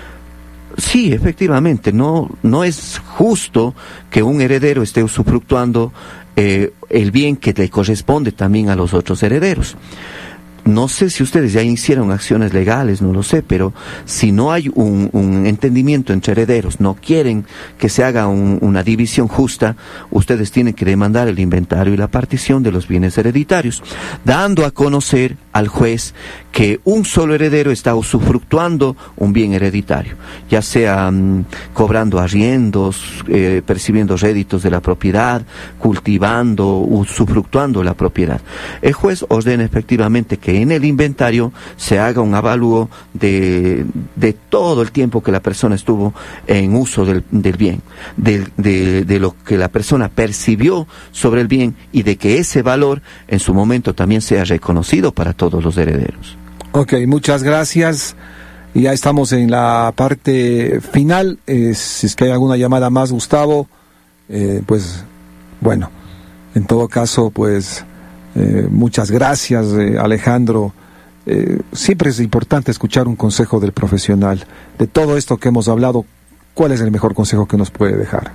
sí, efectivamente, no, no es justo que un heredero esté usufructuando eh, el bien que le corresponde también a los otros herederos. No sé si ustedes ya hicieron acciones legales, no lo sé, pero si no hay un, un entendimiento entre herederos, no quieren que se haga un, una división justa, ustedes tienen que demandar el inventario y la partición de los bienes hereditarios, dando a conocer al juez que un solo heredero está usufructuando un bien hereditario, ya sea um, cobrando arriendos, eh, percibiendo réditos de la propiedad, cultivando, usufructuando la propiedad. El juez ordena efectivamente que en el inventario se haga un avalúo de, de todo el tiempo que la persona estuvo en uso del, del bien, de, de, de lo que la persona percibió sobre el bien y de que ese valor en su momento también sea reconocido para todos los herederos. Ok, muchas gracias. Ya estamos en la parte final. Eh, si es que hay alguna llamada más, Gustavo, eh, pues bueno, en todo caso, pues eh, muchas gracias, eh, Alejandro. Eh, siempre es importante escuchar un consejo del profesional. De todo esto que hemos hablado, ¿cuál es el mejor consejo que nos puede dejar?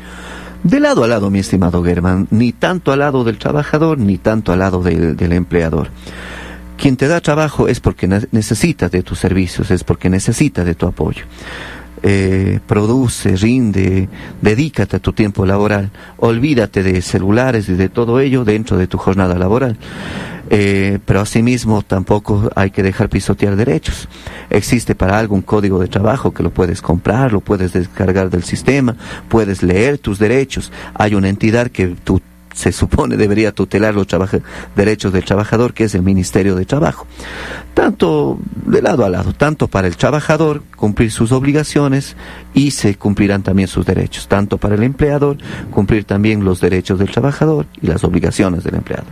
De lado a lado, mi estimado Germán, ni tanto al lado del trabajador, ni tanto al lado del, del empleador. Quien te da trabajo es porque necesita de tus servicios, es porque necesita de tu apoyo. Eh, produce, rinde, dedícate a tu tiempo laboral, olvídate de celulares y de todo ello dentro de tu jornada laboral. Eh, pero asimismo tampoco hay que dejar pisotear derechos. Existe para algo un código de trabajo que lo puedes comprar, lo puedes descargar del sistema, puedes leer tus derechos. Hay una entidad que tú se supone debería tutelar los trabaja- derechos del trabajador, que es el Ministerio de Trabajo. Tanto de lado a lado, tanto para el trabajador cumplir sus obligaciones y se cumplirán también sus derechos, tanto para el empleador cumplir también los derechos del trabajador y las obligaciones del empleador.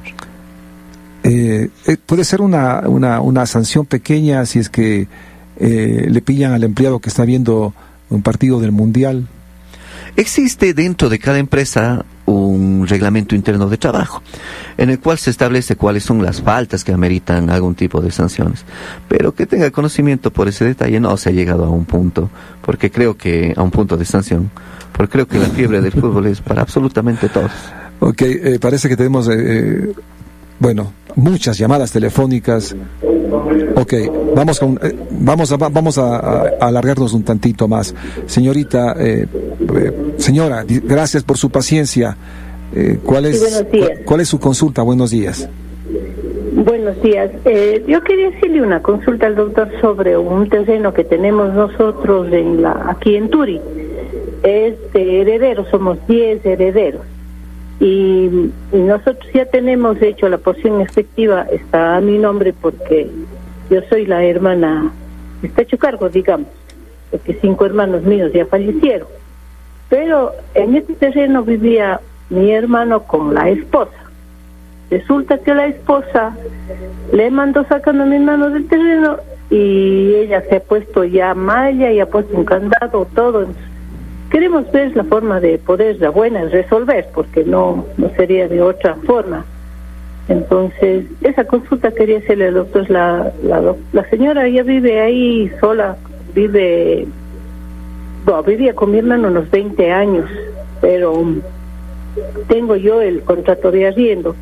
Eh, eh, puede ser una, una, una sanción pequeña si es que eh, le pillan al empleado que está viendo un partido del Mundial. Existe dentro de cada empresa un reglamento interno de trabajo, en el cual se establece cuáles son las faltas que ameritan algún tipo de sanciones. Pero que tenga conocimiento por ese detalle, no se ha llegado a un punto, porque creo que a un punto de sanción, porque creo que la fiebre del fútbol es para absolutamente todos. Ok, eh, parece que tenemos, eh, bueno, muchas llamadas telefónicas. Ok, vamos con, eh, vamos a vamos a, a, a alargarnos un tantito más, señorita, eh, eh, señora, di- gracias por su paciencia. Eh, ¿Cuál es Sí, buenos días. cu- cuál es su consulta? Buenos días. Buenos días. Eh, yo quería hacerle una consulta al doctor sobre un terreno que tenemos nosotros en la aquí en Turi. Es de herederos, somos diez herederos. Y, y nosotros ya tenemos hecho la porción efectiva, está a mi nombre porque yo soy la hermana, está hecho cargo, digamos, porque cinco hermanos míos ya fallecieron. Pero en este terreno vivía mi hermano con la esposa. Resulta que la esposa le mandó sacando a mi hermano del terreno y ella se ha puesto ya malla y ha puesto un candado, todo. Queremos ver la forma de poder, la buena, resolver, porque no, no sería de otra forma. Entonces, esa consulta quería hacerle al doctor. La, la, la señora ya vive ahí sola, vive, bueno, vivía con mi hermano unos veinte años, pero um, tengo yo el contrato de arriendo.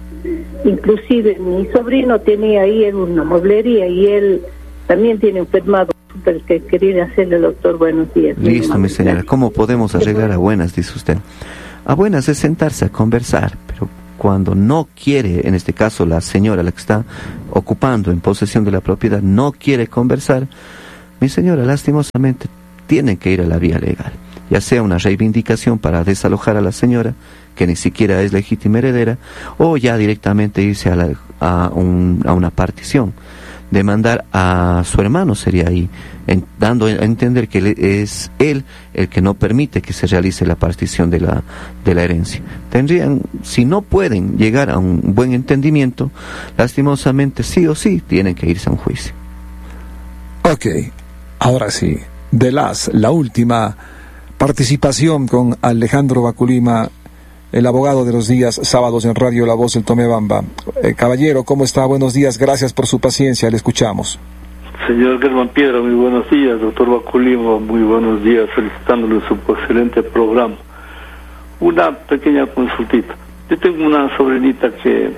Inclusive mi sobrino tenía ahí en una mueblería y él también tiene enfermado su consulta que quería hacerle, doctor. Buenos días. Listo, mi señora. ¿Cómo podemos arreglar a buenas, dice usted? A buenas es sentarse a conversar, pero cuando no quiere, en este caso la señora, la que está ocupando en posesión de la propiedad, no quiere conversar, mi señora, lastimosamente, tienen que ir a la vía legal, ya sea una reivindicación para desalojar a la señora, que ni siquiera es legítima heredera, o ya directamente irse a, la, a, un, a una partición. Demandar a su hermano sería ahí, en, dando a entender que es él el que no permite que se realice la partición de la, de la herencia. Tendrían, si no pueden llegar a un buen entendimiento, lastimosamente sí o sí tienen que irse a un juicio. Ok, ahora sí, de las, la última participación con Alejandro Baculima, el abogado de los días sábados en Radio La Voz del Tomebamba. Eh, caballero, ¿cómo está? Buenos días, gracias por su paciencia, le escuchamos. Señor Germán Piedra, muy buenos días. Doctor Baculima, muy buenos días, felicitándole su excelente programa. Una pequeña consultita. Yo tengo una sobrinita que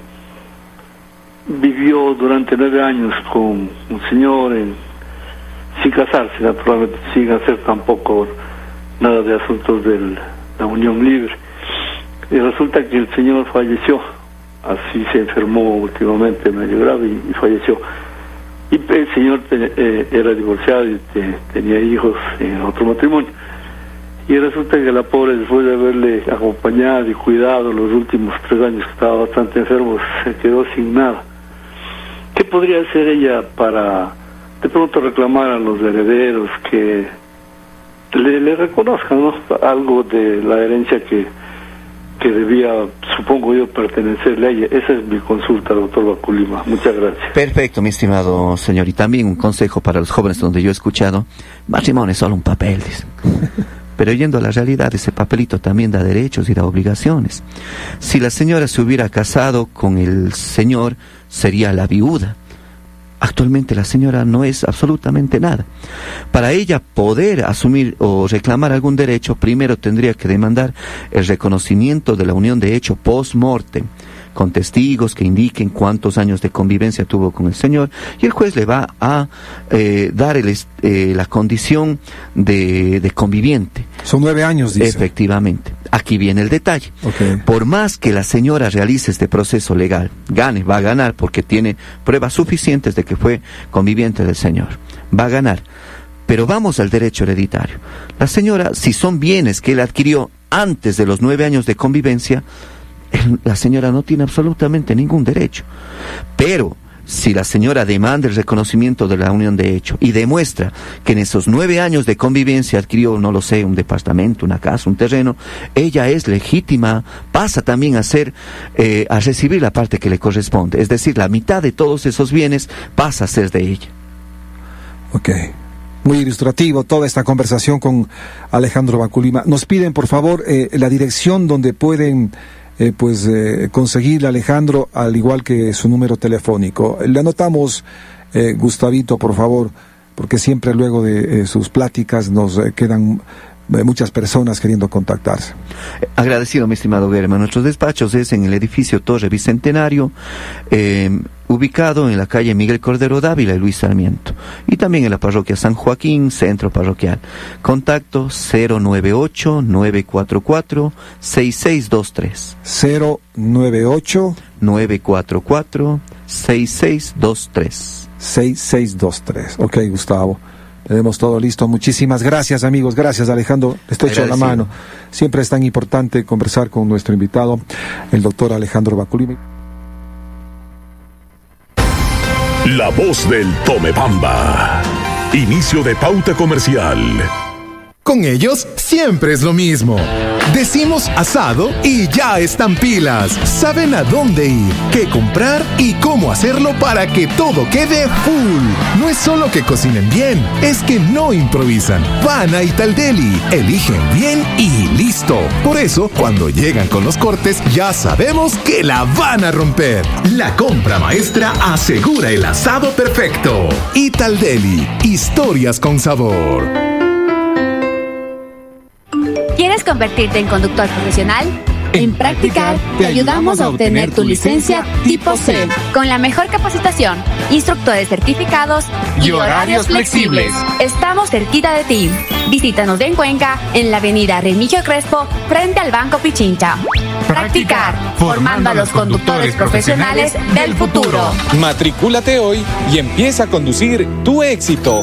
vivió durante nueve años con un señor en, sin casarse, naturalmente, sin hacer tampoco nada de asuntos de la unión libre. Y resulta que el señor falleció, así se enfermó últimamente, medio grave, y, y falleció. Y el señor te, eh, era divorciado y te, tenía hijos en otro matrimonio. Y resulta que la pobre, después de haberle acompañado y cuidado los últimos tres años que estaba bastante enfermo, se quedó sin nada. ¿Qué podría hacer ella para de pronto reclamar a los herederos que le, le reconozcan, ¿no?, algo de la herencia que que debía, supongo yo, pertenecerle a ella? Esa es mi consulta, doctor Baculima. Muchas gracias. Perfecto, mi estimado señor. Y también un consejo para los jóvenes donde yo he escuchado: matrimonio es solo un papel, dicen. Pero yendo a la realidad, ese papelito también da derechos y da obligaciones. Si la señora se hubiera casado con el señor, sería la viuda. Actualmente la señora no es absolutamente nada. Para ella poder asumir o reclamar algún derecho, primero tendría que demandar el reconocimiento de la unión de hecho post-mortem, con testigos que indiquen cuántos años de convivencia tuvo con el señor, y el juez le va a eh, dar el, eh, la condición de, de conviviente. Son nueve años, dice. Efectivamente. Aquí viene el detalle. Okay. Por más que la señora realice este proceso legal, gane, va a ganar, porque tiene pruebas suficientes de que fue conviviente del señor. Va a ganar. Pero vamos al derecho hereditario. La señora, si son bienes que él adquirió antes de los nueve años de convivencia, la señora no tiene absolutamente ningún derecho. Pero si la señora demanda el reconocimiento de la unión de hecho y demuestra que en esos nueve años de convivencia adquirió, no lo sé, un departamento, una casa, un terreno, ella es legítima, pasa también a ser, eh, a recibir la parte que le corresponde. Es decir, la mitad de todos esos bienes pasa a ser de ella. Ok. Muy ilustrativo toda esta conversación con Alejandro Baculima. Nos piden, por favor, eh, la dirección donde pueden Eh, pues eh, conseguir a Alejandro, al igual que su número telefónico. Le anotamos, eh, Gustavito, por favor, porque siempre luego de eh, sus pláticas nos eh, quedan eh, muchas personas queriendo contactarse. Agradecido, mi estimado Germán. Nuestros despachos es en el edificio Torre Bicentenario, eh, ubicado en la calle Miguel Cordero Dávila y Luis Sarmiento, y también en la parroquia San Joaquín, centro parroquial. Contacto cero nueve ocho, nueve cuatro cuatro, seis seis dos tres. cero nueve ocho, nueve cuatro cuatro, seis seis dos tres. seis seis dos tres. Ok, Gustavo. Tenemos todo listo. Muchísimas gracias, amigos. Gracias, Alejandro. Le estoy echando la mano. Siempre es tan importante conversar con nuestro invitado, el doctor Alejandro Baculima. La Voz del Tomebamba. Inicio de pauta comercial. Con ellos siempre es lo mismo. Decimos asado y ya están pilas. Saben a dónde ir, qué comprar y cómo hacerlo para que todo quede full. No es solo que cocinen bien, es que no improvisan. Van a Italdeli, eligen bien y listo. Por eso, cuando llegan con los cortes, ya sabemos que la van a romper. La compra maestra asegura el asado perfecto. Italdeli, historias con sabor. ¿Quieres convertirte en conductor profesional? En Practicar te ayudamos a obtener tu licencia tipo C, con la mejor capacitación, instructores certificados y horarios flexibles. Estamos cerquita de ti. Visítanos en Cuenca, en la avenida Remigio Crespo, frente al Banco Pichincha. Practicar, formando a los conductores profesionales del futuro. Matricúlate hoy y empieza a conducir tu éxito.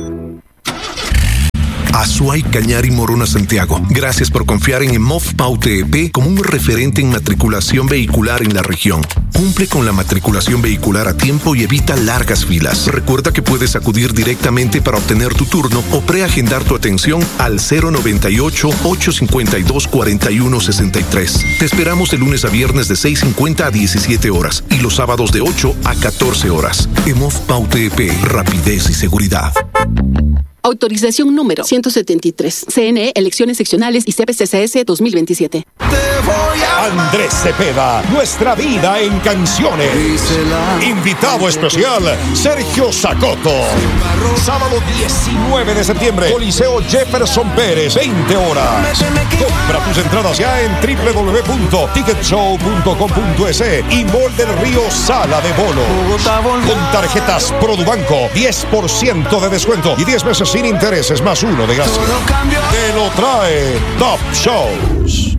Azuay, Cañari, Morona, Santiago. Gracias por confiar en EMOF Paute E P como un referente en matriculación vehicular en la región. Cumple con la matriculación vehicular a tiempo y evita largas filas. Recuerda que puedes acudir directamente para obtener tu turno o preagendar tu atención al cero noventa y ocho, ochocientos cincuenta y dos, cuarenta y uno sesenta y tres. Te esperamos de lunes a viernes de seis cincuenta a diecisiete horas y los sábados de ocho a catorce horas. EMOF Paute E P, rapidez y seguridad. Autorización número ciento setenta y tres. C N E, Elecciones Seccionales y C P C C S dos mil veintisiete. Andrés Cepeda, nuestra vida en canciones. Invitado especial, Sergio Zacoto. Sábado diecinueve de septiembre, Coliseo Jefferson Pérez, veinte horas. Compra tus entradas ya en doble u doble u doble u punto ticket show punto com punto es y Mall del Río Sala de Bolos. Con tarjetas Produbanco, diez por ciento de descuento y diez meses sin intereses más uno de gracia. Te lo trae Top Shows.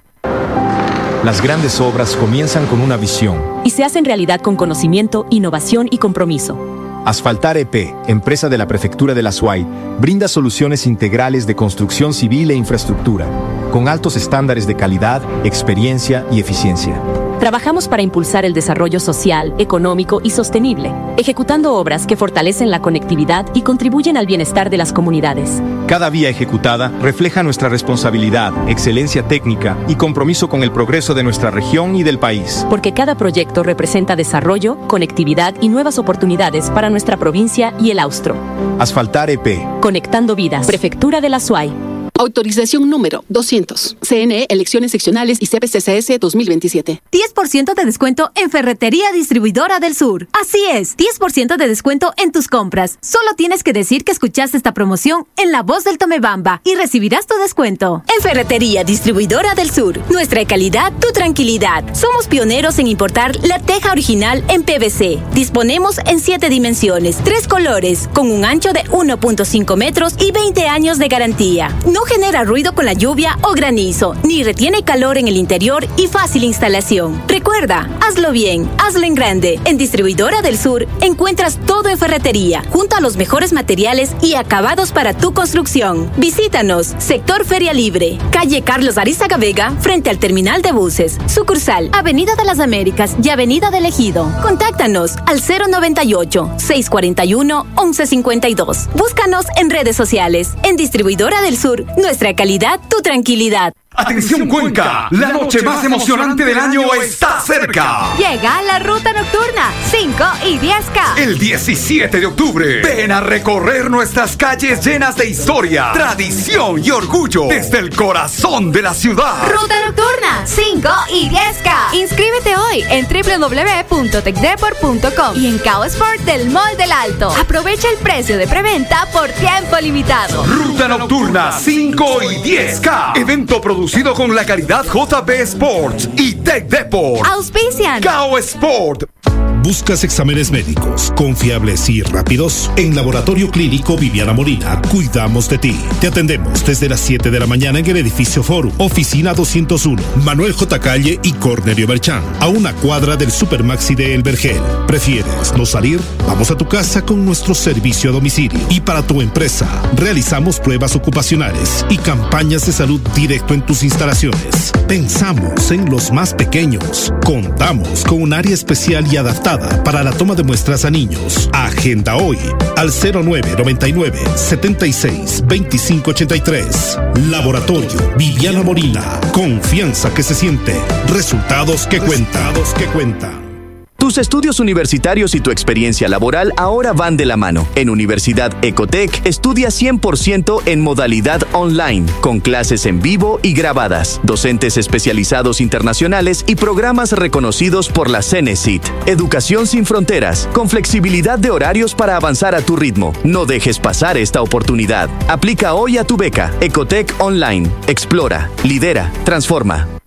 Las grandes obras comienzan con una visión y se hacen realidad con conocimiento, innovación y compromiso. Asfaltar E P, empresa de la Prefectura de la Azuay, brinda soluciones integrales de construcción civil e infraestructura, con altos estándares de calidad, experiencia y eficiencia. Trabajamos para impulsar el desarrollo social, económico y sostenible, ejecutando obras que fortalecen la conectividad y contribuyen al bienestar de las comunidades. Cada vía ejecutada refleja nuestra responsabilidad, excelencia técnica y compromiso con el progreso de nuestra región y del país. Porque cada proyecto representa desarrollo, conectividad y nuevas oportunidades para nuestra provincia y el austro. Asfaltar E P. Conectando vidas. Prefectura de la Azuay. Autorización número doscientos. C N E, Elecciones Seccionales y C P C C S dos mil veintisiete. diez por ciento de descuento en Ferretería Distribuidora del Sur. Así es, diez por ciento de descuento en tus compras. Solo tienes que decir que escuchaste esta promoción en La Voz del Tomebamba y recibirás tu descuento. En Ferretería Distribuidora del Sur, nuestra calidad, tu tranquilidad. Somos pioneros en importar la teja original en P V C. Disponemos en siete dimensiones, tres colores, con un ancho de uno punto cinco metros y veinte años de garantía. No genera ruido con la lluvia o granizo, ni retiene calor en el interior y fácil instalación. Recuerda, hazlo bien, hazlo en grande. En Distribuidora del Sur encuentras todo en ferretería, junto a los mejores materiales y acabados para tu construcción. Visítanos, Sector Feria Libre, calle Carlos Arizaga Vega, frente al terminal de buses. Sucursal, Avenida de las Américas y Avenida del Ejido. Contáctanos al cero noventa y ocho, seiscientos cuarenta y uno, once cincuenta y dos. Búscanos en redes sociales. En Distribuidora del Sur, nuestra calidad, tu tranquilidad. ¡Atención Cuenca! La noche más emocionante del año está cerca. Llega la ruta nocturna cinco y diez K. El diecisiete de octubre. Ven a recorrer nuestras calles llenas de historia, tradición y orgullo desde el corazón de la ciudad. Ruta nocturna cinco y diez K. Inscríbete hoy en doble u doble u doble u punto tecdepor punto com y en Cao Sport del Mall del Alto. Aprovecha el precio de preventa por tiempo limitado. Ruta nocturna cinco y diez K. Evento producido con la calidad J B Sports y Tecdepor. Auspician Cao Sport. ¿Buscas exámenes médicos confiables y rápidos? En Laboratorio Clínico Viviana Molina, cuidamos de ti. Te atendemos desde las siete de la mañana en el edificio Forum, oficina doscientos uno, Manuel J. Calle y Cornelio Berchán, a una cuadra del Supermaxi de El Vergel. ¿Prefieres no salir? Vamos a tu casa con nuestro servicio a domicilio. Y para tu empresa, realizamos pruebas ocupacionales y campañas de salud directo en tus instalaciones. Pensamos en los más pequeños. Contamos con un área especial y adaptada para la toma de muestras a niños. Agenda hoy al cero nueve noventa y nueve, setenta y seis, veinticinco ochenta y tres. Laboratorio Viviana Molina. Confianza que se siente. Resultados que cuentan. Resultados que cuentan. Tus estudios universitarios y tu experiencia laboral ahora van de la mano. En Universidad Ecotec, estudia cien por ciento en modalidad online, con clases en vivo y grabadas, docentes especializados internacionales y programas reconocidos por la Cenecit. Educación sin fronteras, con flexibilidad de horarios para avanzar a tu ritmo. No dejes pasar esta oportunidad. Aplica hoy a tu beca. Ecotec Online. Explora, lidera, transforma.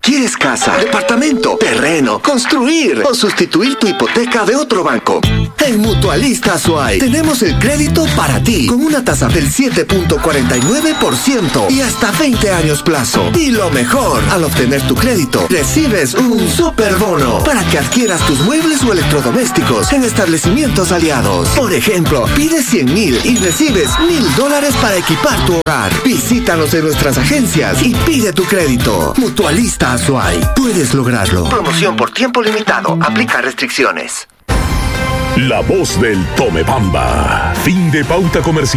¿Quieres casa, departamento, terreno, construir o sustituir tu hipoteca de otro banco? En Mutualista Azuay tenemos el crédito para ti con una tasa del siete punto cuarenta y nueve por ciento y hasta veinte años plazo. Y lo mejor, al obtener tu crédito, recibes un super bono para que adquieras tus muebles o electrodomésticos en establecimientos aliados. Por ejemplo, pides cien mil y recibes mil dólares para equipar tu hogar. Visítanos en nuestras agencias y pide tu crédito. Mutualista Azuay. Puedes lograrlo. Promoción por tiempo limitado. Aplica restricciones. La voz del Tomebamba. Fin de pauta comercial.